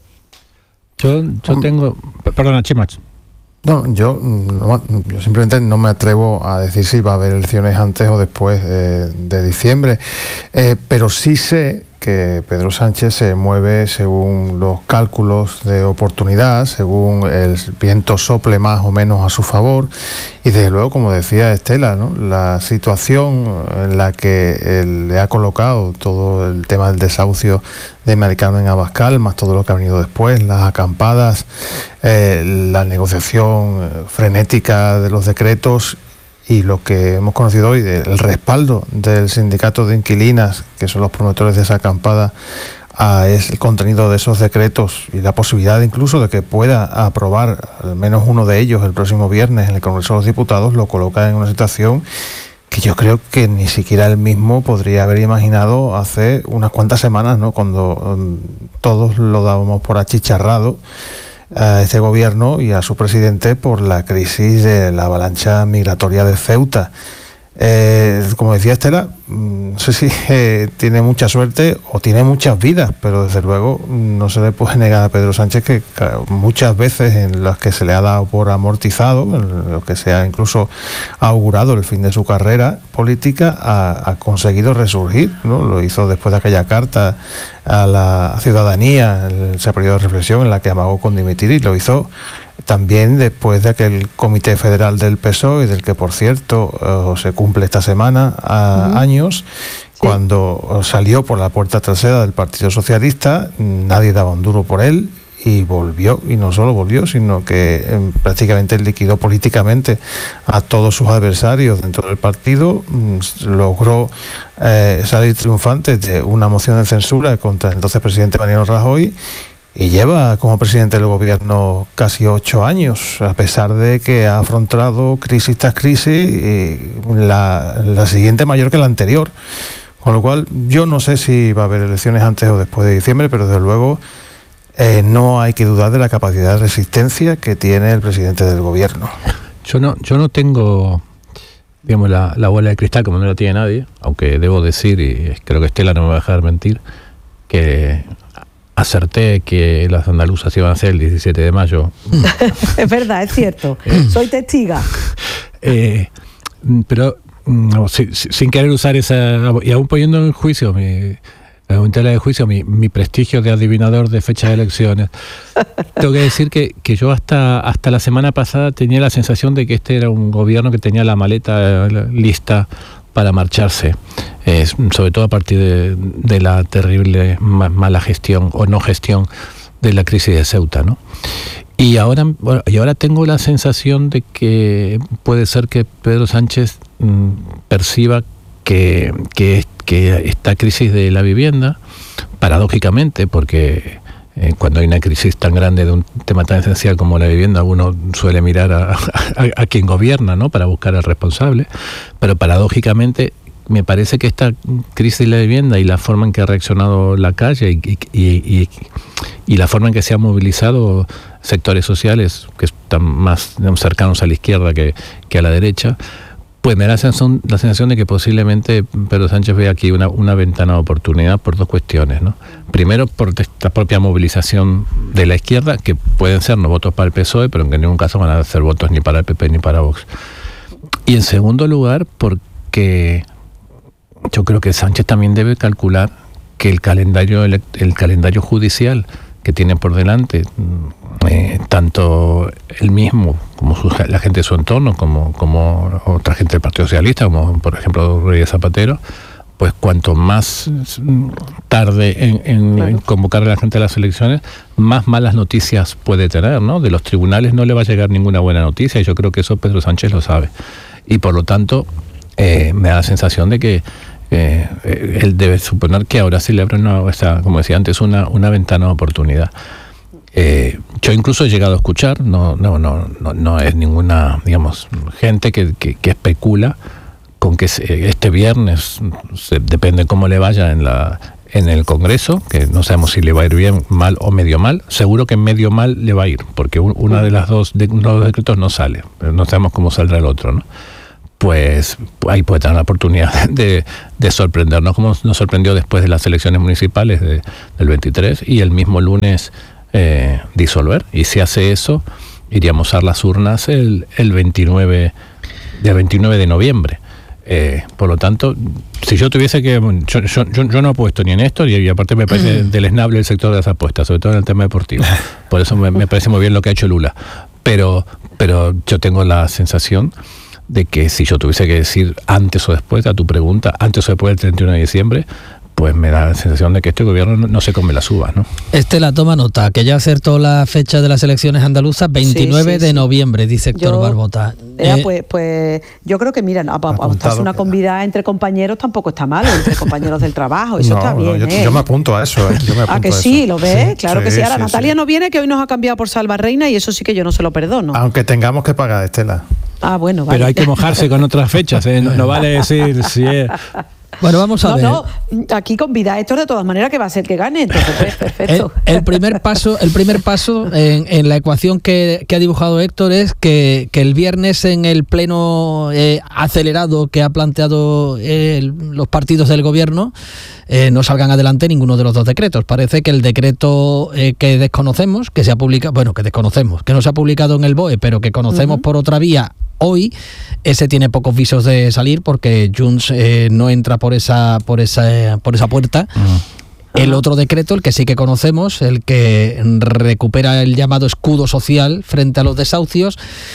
Yo tengo... Perdona, Chimach. No, yo simplemente no me atrevo a decir si va a haber elecciones antes o después de diciembre, pero sí sé que Pedro Sánchez se mueve según los cálculos de oportunidad, según el viento sople más o menos a su favor, y desde luego, como decía Estela, ¿no?, la situación en la que le ha colocado todo el tema del desahucio de Mari Carmen Abascal, más todo lo que ha venido después, las acampadas, la negociación frenética de los decretos, y lo que hemos conocido hoy, el respaldo del sindicato de inquilinas, que son los promotores de esa acampada, es el contenido de esos decretos y la posibilidad incluso de que pueda aprobar al menos uno de ellos el próximo viernes en el Congreso de los Diputados, lo coloca en una situación que yo creo que ni siquiera él mismo podría haber imaginado hace unas cuantas semanas, ¿no?, cuando todos lo dábamos por achicharrado a este gobierno y a su presidente por la crisis de la avalancha migratoria de Ceuta. Como decía Estela, no sé si tiene mucha suerte o tiene muchas vidas, pero desde luego no se le puede negar a Pedro Sánchez que muchas veces en las que se le ha dado por amortizado, en lo que se ha incluso augurado el fin de su carrera política, ha conseguido resurgir, ¿no? Lo hizo después de aquella carta a la ciudadanía, en ese periodo de reflexión en la que amagó con dimitir, y lo hizo también después de aquel Comité Federal del PSOE, del que, por cierto, se cumple esta semana años, cuando salió por la puerta trasera del Partido Socialista, nadie daba un duro por él, y volvió, y no solo volvió, sino que prácticamente liquidó políticamente a todos sus adversarios dentro del partido, logró salir triunfante de una moción de censura contra el entonces presidente Mariano Rajoy, y lleva como presidente del gobierno casi 8 años, a pesar de que ha afrontado crisis tras crisis, y la siguiente mayor que la anterior. Con lo cual, yo no sé si va a haber elecciones antes o después de diciembre, pero desde luego no hay que dudar de la capacidad de resistencia que tiene el presidente del gobierno. Yo no tengo, digamos, la bola de cristal, como no la tiene nadie, aunque debo decir, y creo que Estela no me va a dejar mentir, que acerté que las andaluzas iban a ser el 17 de mayo. Es verdad, es cierto. Soy testiga. Pero no, sin querer usar esa, y aún poniendo en juicio en tela de juicio mi prestigio de adivinador de fecha de elecciones, tengo que decir que yo hasta la semana pasada tenía la sensación de que este era un gobierno que tenía la maleta lista para marcharse, sobre todo a partir de la terrible mala gestión o no gestión de la crisis de Ceuta, ¿no? Y ahora tengo la sensación de que puede ser que Pedro Sánchez perciba que esta crisis de la vivienda, paradójicamente, porque cuando hay una crisis tan grande de un tema tan esencial como la vivienda, uno suele mirar a quien gobierna, ¿no?, para buscar al responsable, pero paradójicamente me parece que esta crisis de la vivienda y la forma en que ha reaccionado la calle y la forma en que se han movilizado sectores sociales que están más, digamos, cercanos a la izquierda que a la derecha, pues me da la sensación de que posiblemente Pedro Sánchez ve aquí una ventana de oportunidad por dos cuestiones, ¿no? Primero, por esta propia movilización de la izquierda, que pueden ser no votos para el PSOE, pero en ningún caso van a ser votos ni para el PP ni para Vox. Y en segundo lugar, porque yo creo que Sánchez también debe calcular que el calendario judicial que tiene por delante tanto él mismo como la gente de su entorno, como otra gente del Partido Socialista, como por ejemplo Rodríguez Zapatero, pues cuanto más tarde en convocar a la gente a las elecciones, más malas noticias puede tener, ¿no? De los tribunales no le va a llegar ninguna buena noticia, y yo creo que eso Pedro Sánchez lo sabe. Y por lo tanto, me da la sensación de que él debe suponer que ahora sí le abre como decía antes, una ventana de oportunidad. Yo incluso he llegado a escuchar, no es ninguna, digamos, gente que especula con que este viernes, depende cómo le vaya en el Congreso, que no sabemos si le va a ir bien, mal o medio mal. Seguro que medio mal le va a ir, porque uno de los dos decretos no sale, pero no sabemos cómo saldrá el otro, ¿no? Pues ahí puede tener la oportunidad de sorprendernos, como nos sorprendió después de las elecciones municipales del 23, y el mismo lunes disolver. Y si hace eso, iríamos a las urnas el 29 de noviembre. Por lo tanto, si yo tuviese que... Yo no apuesto ni en esto, y aparte me parece deleznable el sector de las apuestas, sobre todo en el tema deportivo. Por eso me parece muy bien lo que ha hecho Lula. Pero yo tengo la sensación de que si yo tuviese que decir antes o después, a tu pregunta, antes o después del 31 de diciembre, pues me da la sensación de que este gobierno no se come las uvas, ¿no? La toma nota, que ya acertó la fecha de las elecciones andaluzas, 29 de noviembre, dice Héctor Barbota. Pues yo creo que, mira, apuntarse una convidada entre compañeros tampoco está mal, entre compañeros del trabajo, eso está bien. Yo me apunto a eso. Sí, lo ves? Claro que sí. Ahora, Natalia no viene, que hoy nos ha cambiado por Salva Reina, y eso sí que yo no se lo perdono. Aunque tengamos que pagar, Estela. Bueno, vale. Pero hay que mojarse con otras fechas, no vale decir si es... Bueno, vamos a ver. Aquí convida a Héctor de todas maneras, que va a ser que gane, entonces pues, perfecto. El primer paso en la ecuación que ha dibujado Héctor es que el viernes, en el pleno acelerado que ha planteado los partidos del gobierno, no salgan adelante ninguno de los dos decretos. Parece que el decreto que desconocemos, que se ha publicado, que no se ha publicado en el BOE, pero que conocemos por otra vía hoy, ese tiene pocos visos de salir, porque Junts no entra por esa puerta. El otro decreto, el que sí que conocemos, el que recupera el llamado escudo social frente a los desahucios,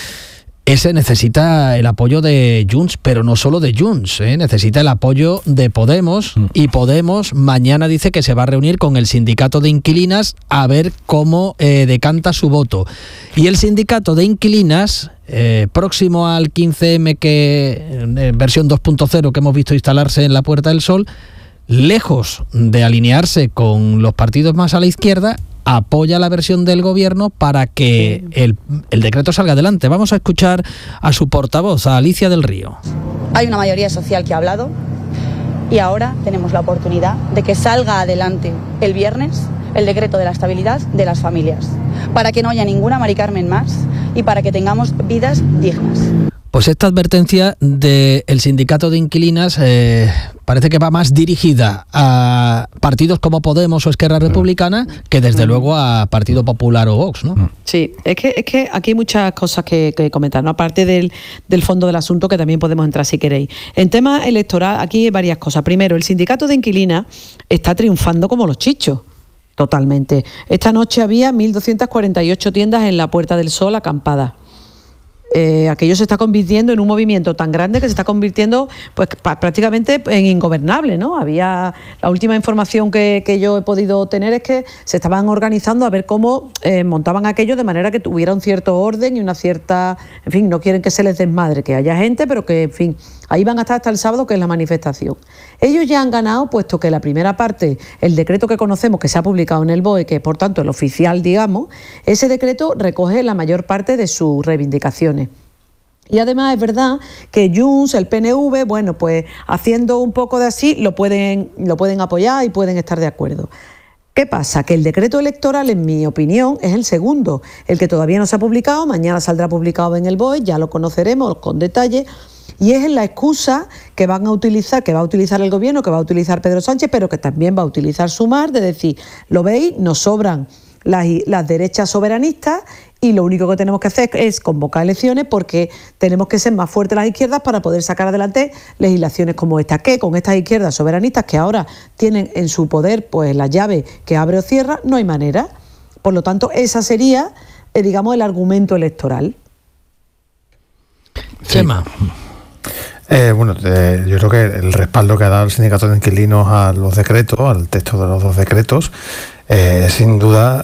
ese necesita el apoyo de Junts, pero no solo de Junts, necesita el apoyo de Podemos, y Podemos mañana dice que se va a reunir con el sindicato de inquilinas a ver cómo decanta su voto. Y el sindicato de inquilinas, próximo al 15M, versión 2.0 que hemos visto instalarse en la Puerta del Sol, lejos de alinearse con los partidos más a la izquierda, apoya la versión del gobierno para que el decreto salga adelante. Vamos a escuchar a su portavoz, a Alicia del Río. Hay una mayoría social que ha hablado, y ahora tenemos la oportunidad de que salga adelante el viernes el decreto de la estabilidad de las familias, para que no haya ninguna Mari Carmen más y para que tengamos vidas dignas. Pues esta advertencia del sindicato de inquilinas parece que va más dirigida a partidos como Podemos o Esquerra Republicana que desde luego a Partido Popular o Vox, ¿no? Sí, es que aquí hay muchas cosas que comentar, ¿no? Aparte del fondo del asunto, que también podemos entrar si queréis. En tema electoral, aquí hay varias cosas. Primero, el sindicato de inquilinas está triunfando como los chichos. Totalmente. Esta noche había 1.248 tiendas en la Puerta del Sol acampadas. Aquello se está convirtiendo en un movimiento tan grande que se está convirtiendo pues prácticamente en ingobernable, ¿no? La última información que yo he podido tener es que se estaban organizando a ver cómo montaban aquello de manera que tuviera un cierto orden y una cierta... En fin, no quieren que se les desmadre, que haya gente, pero que, en fin, ahí van a estar hasta el sábado, que es la manifestación. Ellos ya han ganado, puesto que la primera parte, el decreto que conocemos, que se ha publicado en el BOE, que por tanto el oficial, digamos, ese decreto recoge la mayor parte de sus reivindicaciones. Y además es verdad que Junts, el PNV, bueno, pues haciendo un poco de así, lo pueden apoyar y pueden estar de acuerdo. ¿Qué pasa? Que el decreto electoral, en mi opinión, es el segundo, el que todavía no se ha publicado, mañana saldrá publicado en el BOE, ya lo conoceremos con detalle, y es la excusa que va a utilizar el gobierno, que va a utilizar Pedro Sánchez, pero que también va a utilizar Sumar, de decir, lo veis, nos sobran las derechas soberanistas, y lo único que tenemos que hacer es convocar elecciones, porque tenemos que ser más fuertes las izquierdas para poder sacar adelante legislaciones como esta, que con estas izquierdas soberanistas que ahora tienen en su poder pues la llave que abre o cierra, no hay manera. Por lo tanto, esa sería, digamos, el argumento electoral. Chema. Yo creo que el respaldo que ha dado el sindicato de inquilinos a los decretos, al texto de los dos decretos, sin duda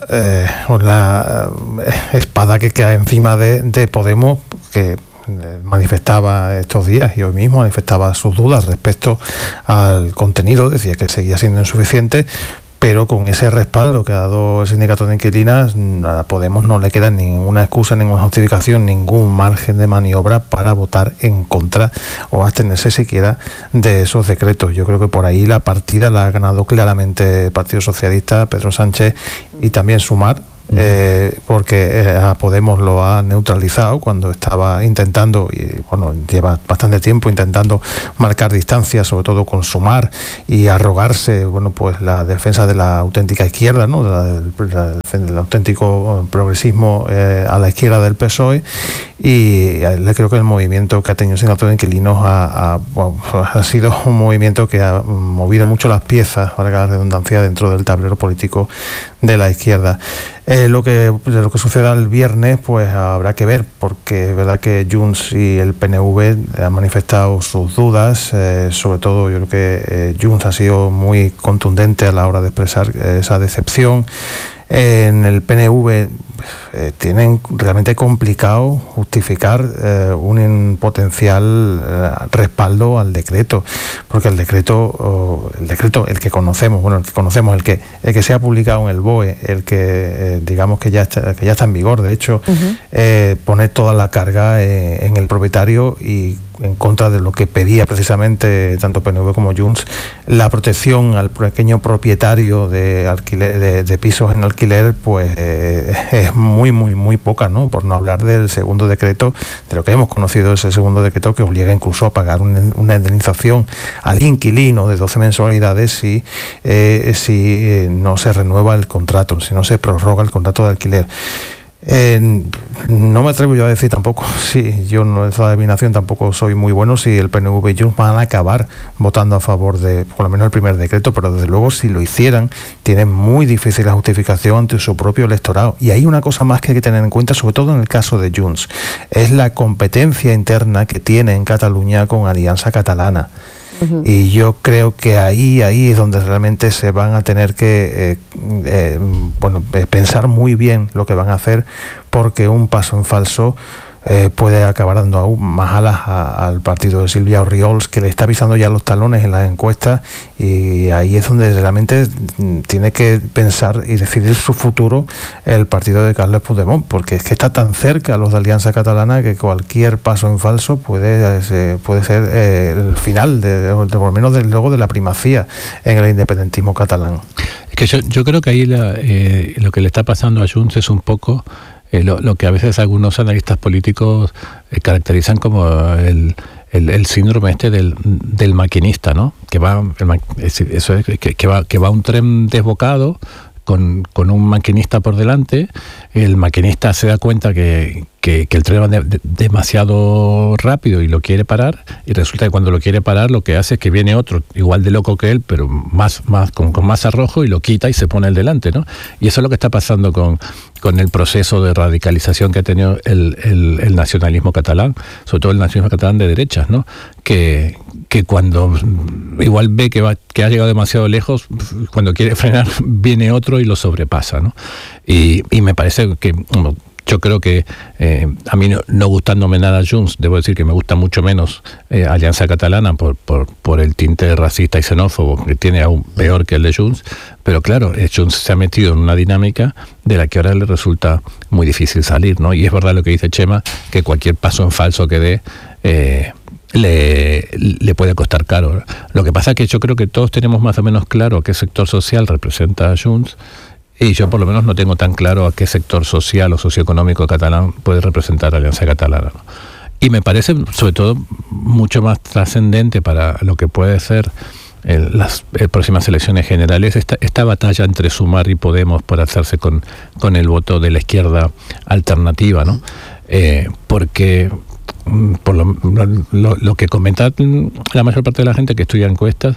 la espada que cae encima de Podemos, que manifestaba estos días y hoy mismo manifestaba sus dudas respecto al contenido, decía que seguía siendo insuficiente, pero con ese respaldo que ha dado el sindicato de inquilinas, a Podemos no le queda ninguna excusa, ninguna justificación, ningún margen de maniobra para votar en contra o abstenerse siquiera de esos decretos. Yo creo que por ahí la partida la ha ganado claramente el Partido Socialista, Pedro Sánchez, y también Sumar, porque a Podemos lo ha neutralizado cuando estaba intentando, y bueno, lleva bastante tiempo intentando marcar distancia, sobre todo con Sumar, y arrogarse, bueno, pues la defensa de la auténtica izquierda, ¿no? del auténtico progresismo a la izquierda del PSOE, y creo que el movimiento que ha tenido el sindicato de inquilinos ha sido un movimiento que ha movido mucho las piezas, valga la redundancia, dentro del tablero político de la izquierda. Lo que suceda el viernes, pues habrá que ver, porque es verdad que Junts y el PNV han manifestado sus dudas, sobre todo yo creo que Junts ha sido muy contundente a la hora de expresar esa decepción. En el PNV tienen realmente complicado justificar un potencial respaldo al decreto, porque el decreto, el que conocemos, el que se ha publicado en el BOE, el que digamos que ya está en vigor, de hecho, pone toda la carga en el propietario y en contra de lo que pedía precisamente tanto PNV como Junts, la protección al pequeño propietario de alquiler, de pisos en alquiler, pues es muy poca, ¿no? Por no hablar del segundo decreto, de lo que hemos conocido, ese segundo decreto que obliga incluso a pagar una indemnización al inquilino de 12 mensualidades si no se renueva el contrato, si no se prorroga el contrato de alquiler. No me atrevo yo a decir tampoco, si yo no, esa adivinación tampoco soy muy bueno, si el PNV y Junts van a acabar votando a favor de por lo menos el primer decreto, pero desde luego si lo hicieran tienen muy difícil la justificación ante su propio electorado. Y hay una cosa más que hay que tener en cuenta, sobre todo en el caso de Junts, es la competencia interna que tiene en Cataluña con Alianza Catalana. Y yo creo que ahí es donde realmente se van a tener que pensar muy bien lo que van a hacer, porque un paso en falso puede acabar dando aún más alas al partido de Silvia Orriols, que le está pisando ya los talones en las encuestas, y ahí es donde realmente tiene que pensar y decidir su futuro el partido de Carles Puigdemont, porque es que está tan cerca los de Alianza Catalana que cualquier paso en falso puede ser el final, por lo menos luego de la primacía en el independentismo catalán. Es que yo creo que ahí lo que le está pasando a Junts es un poco lo que a veces algunos analistas políticos caracterizan como el síndrome del maquinista, ¿no? Que va un tren desbocado con un maquinista por delante. El maquinista se da cuenta que el tren va demasiado rápido y lo quiere parar, y resulta que cuando lo quiere parar lo que hace es que viene otro igual de loco que él, pero con más arrojo, y lo quita y se pone el delante, ¿no? Y eso es lo que está pasando con el proceso de radicalización que ha tenido el nacionalismo catalán, sobre todo el nacionalismo catalán de derechas, ¿no? Que cuando igual ve que ha llegado demasiado lejos, cuando quiere frenar viene otro y lo sobrepasa, ¿no? Y me parece que yo creo que a mí no gustándome nada Junts, debo decir que me gusta mucho menos Alianza Catalana por el tinte racista y xenófobo que tiene, aún peor que el de Junts, pero claro, Junts se ha metido en una dinámica de la que ahora le resulta muy difícil salir, ¿no? Y es verdad lo que dice Chema, que cualquier paso en falso que dé le puede costar caro. Lo que pasa es que yo creo que todos tenemos más o menos claro a qué sector social representa a Junts, y yo por lo menos no tengo tan claro a qué sector social o socioeconómico catalán puede representar Alianza Catalana, ¿no? Y me parece sobre todo mucho más trascendente para lo que puede ser las próximas elecciones generales esta batalla entre Sumar y Podemos por hacerse con el voto de la izquierda alternativa, ¿no? Porque por lo que comenta la mayor parte de la gente que estudia encuestas,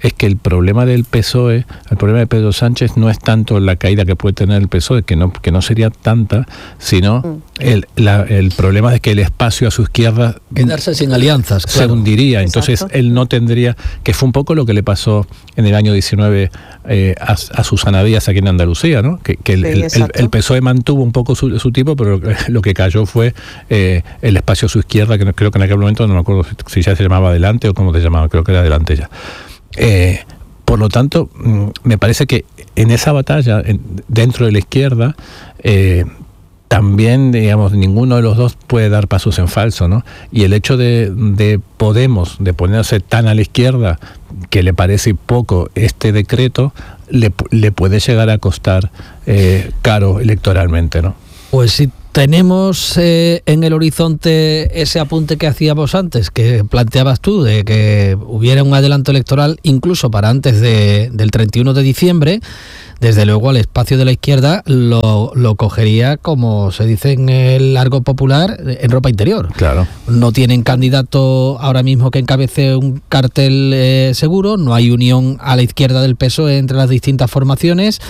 es que el problema del PSOE, el problema de Pedro Sánchez no es tanto la caída que puede tener el PSOE, que no sería tanta, sino el problema de que el espacio a su izquierda quedarse sin alianzas, se hundiría. Entonces él no tendría, que fue un poco lo que le pasó en el año 19 a Susana Díaz aquí en Andalucía, ¿no? Que el PSOE mantuvo un poco su tipo, pero lo que cayó fue el espacio a su izquierda, que creo que en aquel momento, no me acuerdo si ya se llamaba Adelante o cómo se llamaba, creo que era Adelante ya. Por lo tanto, me parece que en esa batalla, dentro de la izquierda, también, digamos, ninguno de los dos puede dar pasos en falso, ¿no? Y el hecho de Podemos, de ponerse tan a la izquierda, que le parece poco este decreto, le puede llegar a costar caro electoralmente, ¿no? Pues sí. Tenemos en el horizonte ese apunte que hacíamos antes, que planteabas tú, de que hubiera un adelanto electoral incluso para antes del 31 de diciembre. Desde luego al espacio de la izquierda lo cogería, como se dice en el argot popular, en ropa interior. Claro. No tienen candidato ahora mismo que encabece un cartel seguro, no hay unión a la izquierda del PSOE entre las distintas formaciones.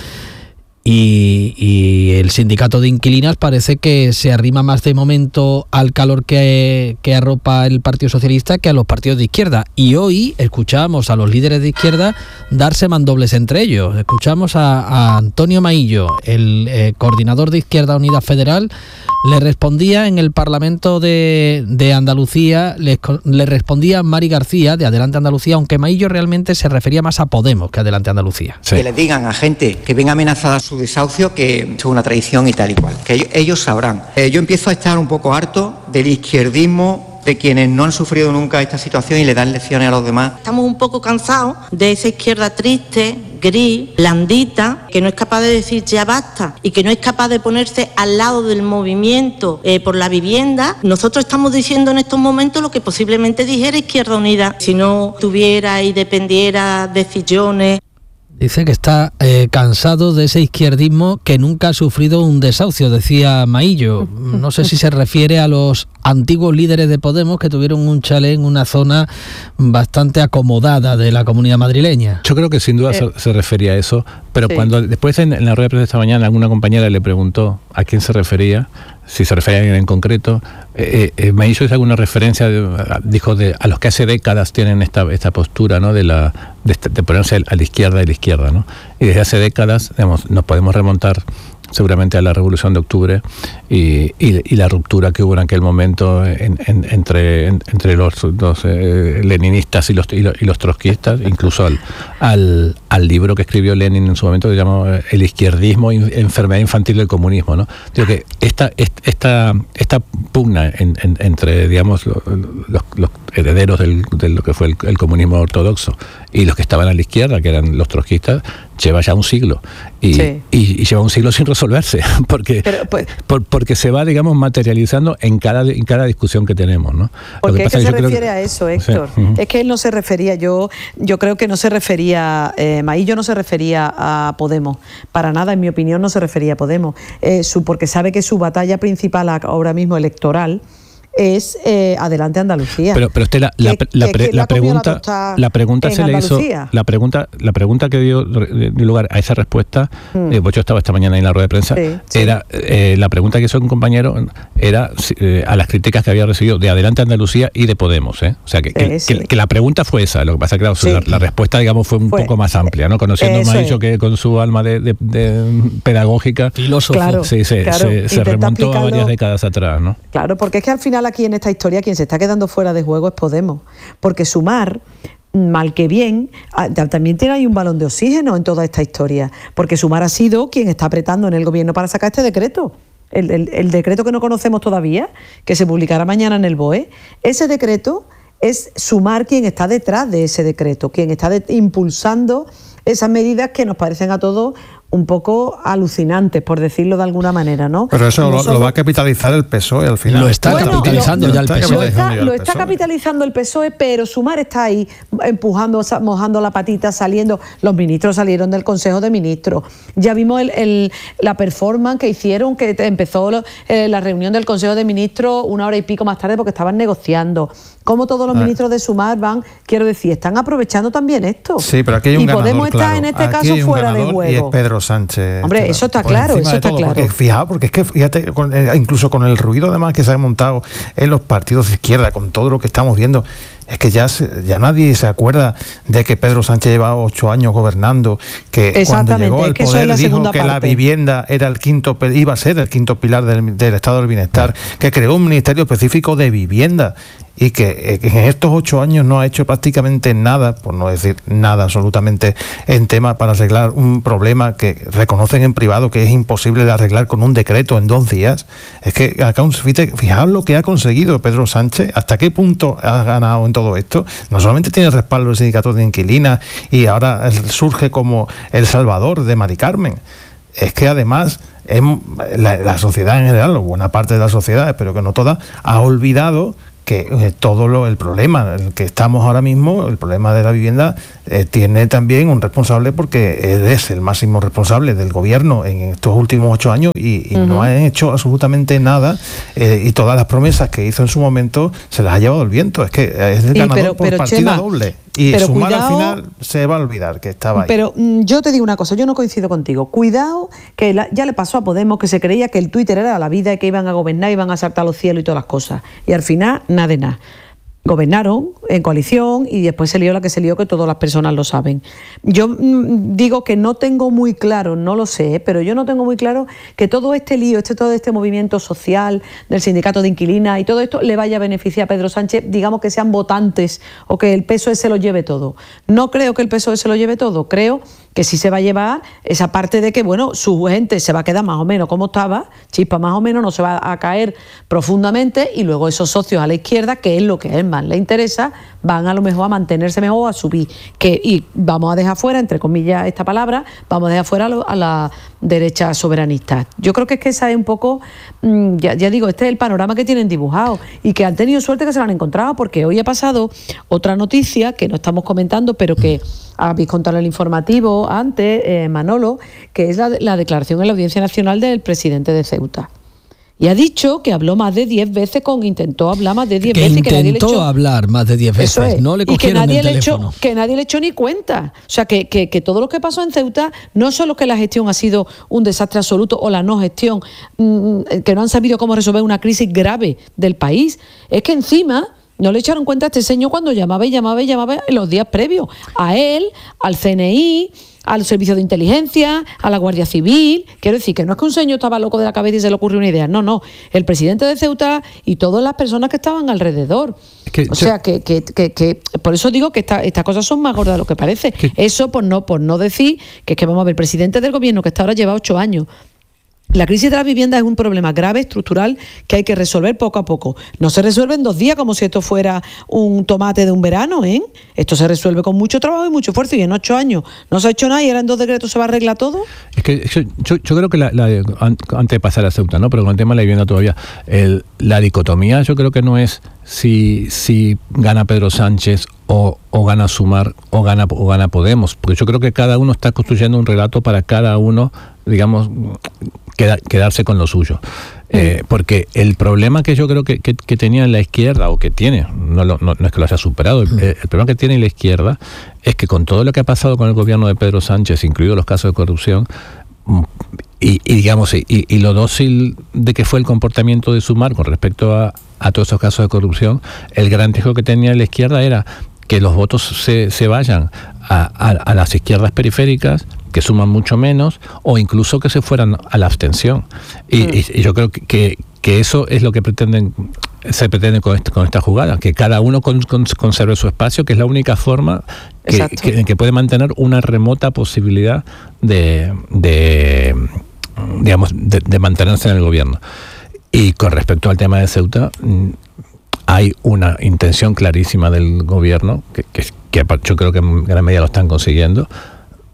Y el sindicato de inquilinas parece que se arrima más de momento al calor que arropa el Partido Socialista que a los partidos de izquierda. Y hoy escuchamos a los líderes de izquierda darse mandobles entre ellos. Escuchamos a Antonio Maillo, el coordinador de Izquierda Unida Federal, le respondía en el Parlamento de Andalucía, le respondía Mari García de Adelante Andalucía, aunque Maillo realmente se refería más a Podemos que a Adelante Andalucía. Sí. Que les digan a gente que ven amenazada su desahucio que es una traición y tal y cual, que ellos sabrán. Yo empiezo a estar un poco harto del izquierdismo de quienes no han sufrido nunca esta situación y le dan lecciones a los demás. Estamos un poco cansados de esa izquierda triste, gris, blandita, que no es capaz de decir ya basta y que no es capaz de ponerse al lado del movimiento por la vivienda. Nosotros estamos diciendo en estos momentos lo que posiblemente dijera Izquierda Unida si no tuviera y dependiera de sillones. Dice que está cansado de ese izquierdismo que nunca ha sufrido un desahucio, decía Maillo. No sé si se refiere a los antiguos líderes de Podemos que tuvieron un chalet en una zona bastante acomodada de la comunidad madrileña. Yo creo que sin duda se refería a eso, pero sí. Cuando después en la rueda de prensa esta mañana alguna compañera le preguntó a quién se refería, si se refería a alguien en concreto, Maillo hizo alguna referencia, dijo a los que hace décadas tienen esta postura, ¿no? de ponerse a la izquierda, ¿no? Y desde hace décadas, digamos, nos podemos remontar seguramente a la Revolución de Octubre y la ruptura que hubo en aquel momento entre los leninistas y los trotskistas, incluso al libro que escribió Lenin en su momento, que llamó El izquierdismo, enfermedad infantil del comunismo, ¿no? Digo que esta pugna entre, digamos, los herederos de lo que fue el comunismo ortodoxo y los que estaban a la izquierda, que eran los trotskistas, lleva ya un siglo y lleva un siglo sin resolverse porque se va, digamos, materializando en cada discusión que tenemos, ¿no? Porque es que se refiere a eso, Héctor. Sí. Es que él no se refería, yo creo que no se refería, Maillo no se refería a Podemos, para nada, en mi opinión no se refería a Podemos, porque sabe que su batalla principal ahora mismo electoral es Adelante Andalucía. Pero la pregunta se le hizo, la pregunta que dio lugar a esa respuesta, pues yo estaba esta mañana en la rueda de prensa, era la pregunta que hizo un compañero era a las críticas que había recibido de Adelante Andalucía y de Podemos, o sea que la pregunta fue esa, lo que pasa es que la respuesta, digamos, fue un poco más amplia, ¿no? Conociendo a Maillo, que con su alma de pedagógica, filósofo, se remontó a varias décadas atrás, ¿no? Claro, porque es que al final aquí en esta historia quien se está quedando fuera de juego es Podemos, porque Sumar, mal que bien, también tiene ahí un balón de oxígeno en toda esta historia, porque Sumar ha sido quien está apretando en el gobierno para sacar este decreto, el decreto que no conocemos todavía, que se publicará mañana en el BOE. Ese decreto es Sumar quien está detrás de ese decreto, quien está impulsando esas medidas que nos parecen a todos un poco alucinantes, por decirlo de alguna manera, ¿no? Pero eso lo va a capitalizar el PSOE al final. Lo está capitalizando ya el PSOE. Lo está capitalizando el PSOE, pero Sumar está ahí empujando, mojando la patita, saliendo. Los ministros salieron del Consejo de Ministros. Ya vimos la performance que hicieron, que empezó la reunión del Consejo de Ministros 1 hora y pico más tarde porque estaban negociando. Como todos los ministros de Sumar van, quiero decir, están aprovechando también esto. Sí, pero aquí hay un ganador, Podemos estar en este caso fuera de juego. Y es Pedro Sánchez. Hombre, eso está claro, eso está claro. Porque es que fíjate, incluso con el ruido además que se ha montado en los partidos de izquierda, con todo lo que estamos viendo, es que ya nadie se acuerda de que Pedro Sánchez llevaba 8 años gobernando, que cuando llegó al poder dijo que la vivienda era iba a ser el quinto pilar del Estado del Bienestar, que creó un ministerio específico de vivienda, y que en estos 8 años no ha hecho prácticamente nada, por no decir nada absolutamente, en tema para arreglar un problema que reconocen en privado que es imposible de arreglar con un decreto en 2 días. Es que acá, fijaos lo que ha conseguido Pedro Sánchez, hasta qué punto ha ganado en todo esto. No solamente tiene el respaldo del sindicato de inquilinas y ahora surge como el salvador de Mari Carmen, es que además la sociedad en general, o buena parte de la sociedad, espero que no toda, ha olvidado que todo el problema en el que estamos ahora mismo, el problema de la vivienda, tiene también un responsable, porque es el máximo responsable del gobierno en estos últimos 8 años y no han hecho absolutamente nada, y todas las promesas que hizo en su momento se las ha llevado el viento. Es que es el ganador por partida, Chema, doble. Y Sumar, cuidado, al final se va a olvidar que estaba ahí. Pero yo te digo una cosa, yo no coincido contigo. Cuidado, que ya le pasó a Podemos, que se creía que el Twitter era la vida y que iban a gobernar, iban a saltar a los cielos y todas las cosas. Y al final, nada de nada. Gobernaron en coalición y después se lió la que se lió, que todas las personas lo saben. Yo digo que no tengo muy claro, no lo sé, pero yo no tengo muy claro que todo este lío, todo este movimiento social del sindicato de inquilinas y todo esto le vaya a beneficiar a Pedro Sánchez, digamos que sean votantes o que el PSOE se lo lleve todo. No creo que el PSOE se lo lleve todo, creo que sí se va a llevar esa parte de que, bueno, su gente se va a quedar más o menos como estaba, Chispa más o menos, no se va a caer profundamente, y luego esos socios a la izquierda, que es lo que a él más le interesa, van a lo mejor a mantenerse mejor, a subir. Y vamos a dejar fuera, entre comillas esta palabra, vamos a dejar fuera a la derecha soberanista. Yo creo que es que esa es un poco, ya digo, este es el panorama que tienen dibujado, y que han tenido suerte que se lo han encontrado, porque hoy ha pasado otra noticia que no estamos comentando, pero que habéis contado en el informativo antes, Manolo, que es la declaración en la Audiencia Nacional del presidente de Ceuta. Y ha dicho que habló más de 10 veces intentó hablar más de 10 veces. Que nadie le echó, hablar más de 10 veces, es, no le cogieron el teléfono. Que nadie le echó ni cuenta. O sea, que todo lo que pasó en Ceuta, no solo que la gestión ha sido un desastre absoluto o la no gestión, que no han sabido cómo resolver una crisis grave del país, es que encima no le echaron cuenta a este señor cuando llamaba en los días previos. A él, al CNI, al Servicio de Inteligencia, a la Guardia Civil. Quiero decir que no es que un señor estaba loco de la cabeza y se le ocurrió una idea. No. El presidente de Ceuta y todas las personas que estaban alrededor. O sea, que por eso digo que estas cosas son más gordas de lo que parece. Eso por no decir que vamos a ver, el presidente del gobierno, que hasta ahora lleva 8 años. La crisis de la vivienda es un problema grave, estructural, que hay que resolver poco a poco. No se resuelve en 2 días como si esto fuera un tomate de un verano, ¿eh? Esto se resuelve con mucho trabajo y mucho esfuerzo, y en 8 años no se ha hecho nada y ahora en 2 decretos se va a arreglar todo. Es que yo creo que antes de pasar a Ceuta, ¿no? Pero con el tema de la vivienda todavía, la dicotomía yo creo que no es si gana Pedro Sánchez o gana Sumar o gana Podemos, porque yo creo que cada uno está construyendo un relato para cada uno, digamos, quedarse con lo suyo. Porque el problema que yo creo que tenía la izquierda, o que tiene, no es que lo haya superado, el problema que tiene la izquierda es que con todo lo que ha pasado con el gobierno de Pedro Sánchez, incluidos los casos de corrupción, y lo dócil de que fue el comportamiento de Sumar con respecto a todos esos casos de corrupción, el gran riesgo que tenía la izquierda era que los votos se vayan a las izquierdas periféricas, que suman mucho menos, o incluso que se fueran a la abstención. Y yo creo que eso es lo que se pretende con esta jugada, que cada uno conserve su espacio, que es la única forma que puede mantener una remota posibilidad de mantenerse en el gobierno. Y con respecto al tema de Ceuta, hay una intención clarísima del gobierno, que yo creo que en gran medida lo están consiguiendo,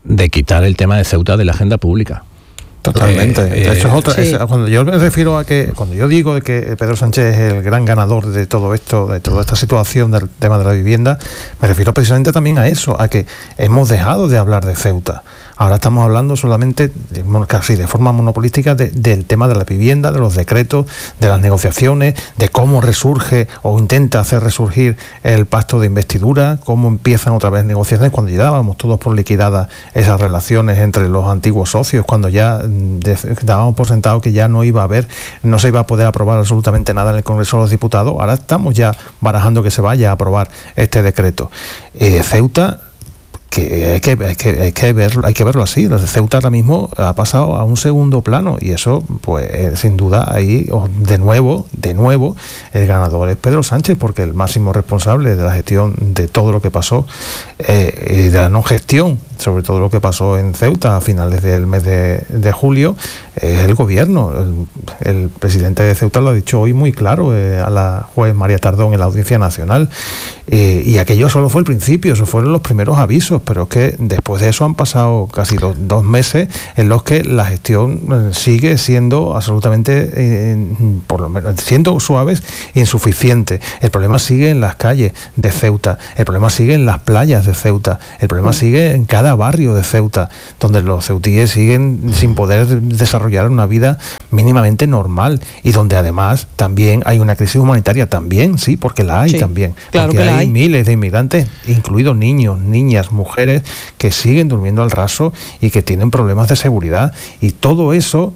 de quitar el tema de Ceuta de la agenda pública. Totalmente. De hecho, es otra. Sí. Cuando yo me refiero a que, cuando yo digo de que Pedro Sánchez es el gran ganador de todo esto, de toda esta situación del tema de la vivienda, me refiero precisamente también a eso, a que hemos dejado de hablar de Ceuta. Ahora estamos hablando solamente, casi de forma monopolística, del tema de la vivienda, de los decretos, de las negociaciones, de cómo resurge o intenta hacer resurgir el pacto de investidura, cómo empiezan otra vez negociaciones, cuando ya dábamos todos por liquidadas esas relaciones entre los antiguos socios, cuando ya dábamos por sentado que ya no se iba a poder aprobar absolutamente nada en el Congreso de los Diputados. Ahora estamos ya barajando que se vaya a aprobar este decreto. Ceuta, que hay que verlo así. Ceuta ahora mismo ha pasado a un segundo plano y eso, pues sin duda, ahí de nuevo el ganador es Pedro Sánchez, porque el máximo responsable de la gestión de todo lo que pasó y de la no gestión, sobre todo lo que pasó en Ceuta a finales del mes de julio, es el gobierno. El presidente de Ceuta lo ha dicho hoy muy claro a la juez María Tardón en la Audiencia Nacional, y aquello solo fue el principio, esos fueron los primeros avisos, pero es que después de eso han pasado casi dos meses en los que la gestión sigue siendo absolutamente, por lo menos siendo suaves, insuficiente. El problema sigue en las calles de Ceuta, el problema sigue en las playas de Ceuta, el problema sigue en cada barrio de Ceuta, donde los ceutíes siguen sin poder desarrollar una vida mínimamente normal, y donde además también hay una crisis humanitaria, también, sí, porque la hay también, claro, porque hay miles de inmigrantes, incluidos niños, niñas, mujeres, que siguen durmiendo al raso y que tienen problemas de seguridad, y todo eso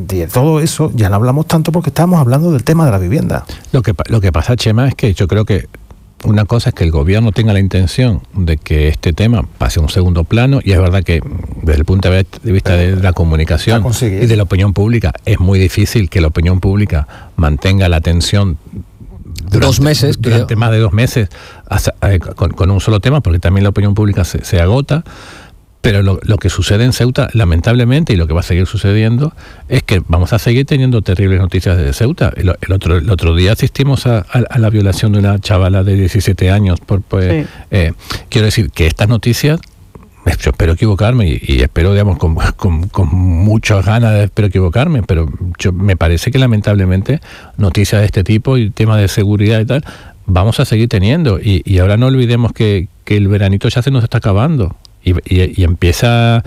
ya no hablamos tanto porque estamos hablando del tema de la vivienda. Lo que pasa, Chema, es que yo creo que una cosa es que el gobierno tenga la intención de que este tema pase a un segundo plano, y es verdad que desde el punto de vista de la comunicación y de la opinión pública es muy difícil que la opinión pública mantenga la atención durante más de 2 meses con un solo tema, porque también la opinión pública se agota. Pero lo que sucede en Ceuta, lamentablemente, y lo que va a seguir sucediendo, es que vamos a seguir teniendo terribles noticias de Ceuta. El otro día asistimos a la violación de una chavala de 17 años. Quiero decir que estas noticias, yo espero equivocarme y espero, digamos, con muchas ganas espero equivocarme, pero me parece que lamentablemente noticias de este tipo y temas de seguridad y tal vamos a seguir teniendo. Y ahora no olvidemos que el veranito ya se nos está acabando. Y empieza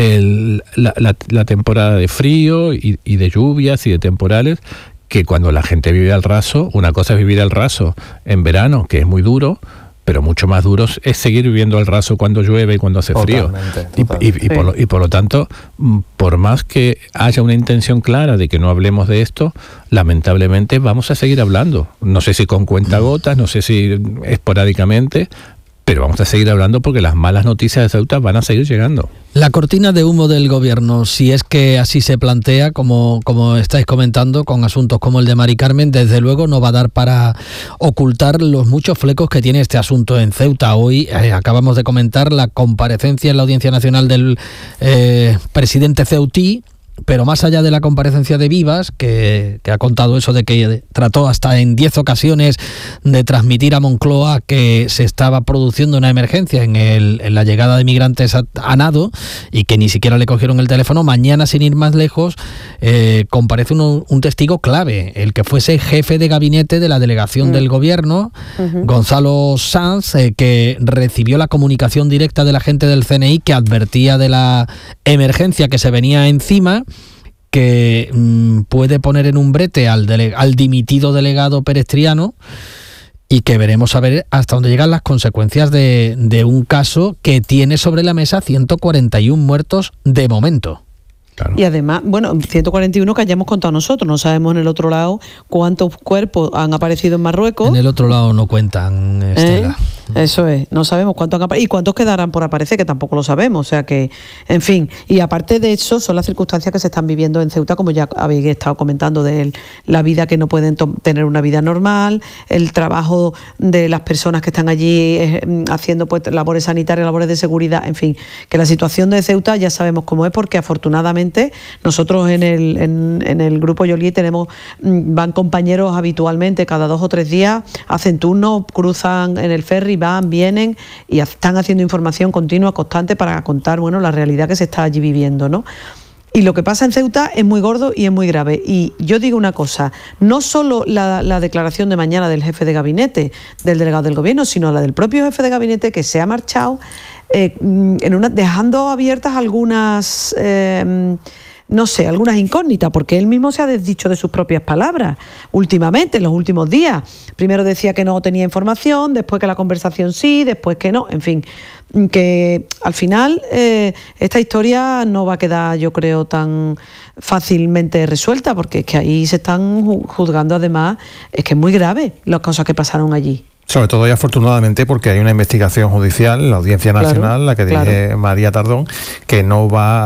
la temporada de frío y de lluvias y de temporales, que cuando la gente vive al raso, una cosa es vivir al raso en verano, que es muy duro, pero mucho más duro es seguir viviendo al raso cuando llueve y cuando hace frío. Y por lo tanto, por más que haya una intención clara de que no hablemos de esto, lamentablemente vamos a seguir hablando. No sé si con cuentagotas, no sé si esporádicamente, pero vamos a seguir hablando porque las malas noticias de Ceuta van a seguir llegando. La cortina de humo del gobierno, si es que así se plantea, como estáis comentando, con asuntos como el de Mari Carmen, desde luego no va a dar para ocultar los muchos flecos que tiene este asunto en Ceuta. Hoy acabamos de comentar la comparecencia en la Audiencia Nacional del presidente ceutí, pero más allá de la comparecencia de Vivas, que ha contado eso de que trató hasta en 10 ocasiones de transmitir a Moncloa que se estaba produciendo una emergencia en la llegada de migrantes a Nado y que ni siquiera le cogieron el teléfono, mañana, sin ir más lejos, comparece un testigo clave, el que fuese jefe de gabinete de la delegación del gobierno, Gonzalo Sanz, que recibió la comunicación directa de la gente del CNI que advertía de la emergencia que se venía encima, que puede poner en un brete al dimitido delegado perestriano, y que veremos a ver hasta dónde llegan las consecuencias de un caso que tiene sobre la mesa 141 muertos de momento. Claro. Y además, 141 que hayamos contado nosotros, no sabemos en el otro lado cuántos cuerpos han aparecido en Marruecos. En el otro lado no cuentan, Estela. Eso es, no sabemos cuántos han aparecido y cuántos quedarán por aparecer, que tampoco lo sabemos, o sea que, en fin, y aparte de eso, son las circunstancias que se están viviendo en Ceuta, como ya habéis estado comentando, de la vida, que no pueden tener una vida normal, el trabajo de las personas que están allí haciendo pues labores sanitarias, labores de seguridad, en fin, que la situación de Ceuta ya sabemos cómo es, porque afortunadamente nosotros en el grupo Yoli van compañeros habitualmente, cada 2 o 3 días, hacen turnos, cruzan en el ferry, van, vienen y están haciendo información continua, constante, para contar, bueno, la realidad que se está allí viviendo, ¿no? Y lo que pasa en Ceuta es muy gordo y es muy grave. Y yo digo una cosa, no solo la declaración de mañana del jefe de gabinete, del delegado del gobierno, sino la del propio jefe de gabinete, que se ha marchado dejando abiertas algunas... no sé, algunas incógnitas, porque él mismo se ha desdicho de sus propias palabras últimamente, en los últimos días. Primero decía que no tenía información, después que la conversación sí, después que no, en fin, que al final esta historia no va a quedar, yo creo, tan fácilmente resuelta, porque es que ahí se están juzgando, además, es que es muy grave las cosas que pasaron allí. Sobre todo y afortunadamente porque hay una investigación judicial, la Audiencia Nacional, la que dirige María Tardón, que va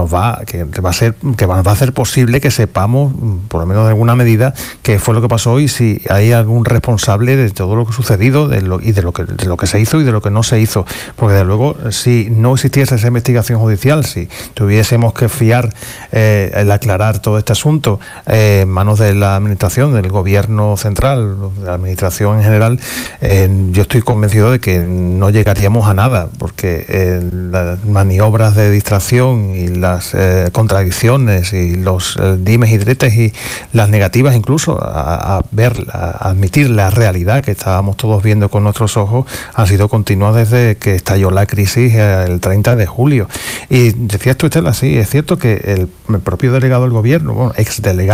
a hacer posible que sepamos, por lo menos de alguna medida, qué fue lo que pasó y si hay algún responsable de todo lo que ha sucedido de lo que se hizo y de lo que no se hizo. Porque desde luego, si no existiese esa investigación judicial, si tuviésemos que fiar el aclarar todo este asunto en manos de la administración, del gobierno central, de la administración en general, yo estoy convencido de que no llegaríamos a nada, porque las maniobras de distracción y las contradicciones y los dimes y diretes y las negativas incluso a admitir la realidad que estábamos todos viendo con nuestros ojos han sido continuas desde que estalló la crisis el 30 de julio. Y decías tú, Estela, sí, es cierto que el propio delegado del gobierno, exdelegado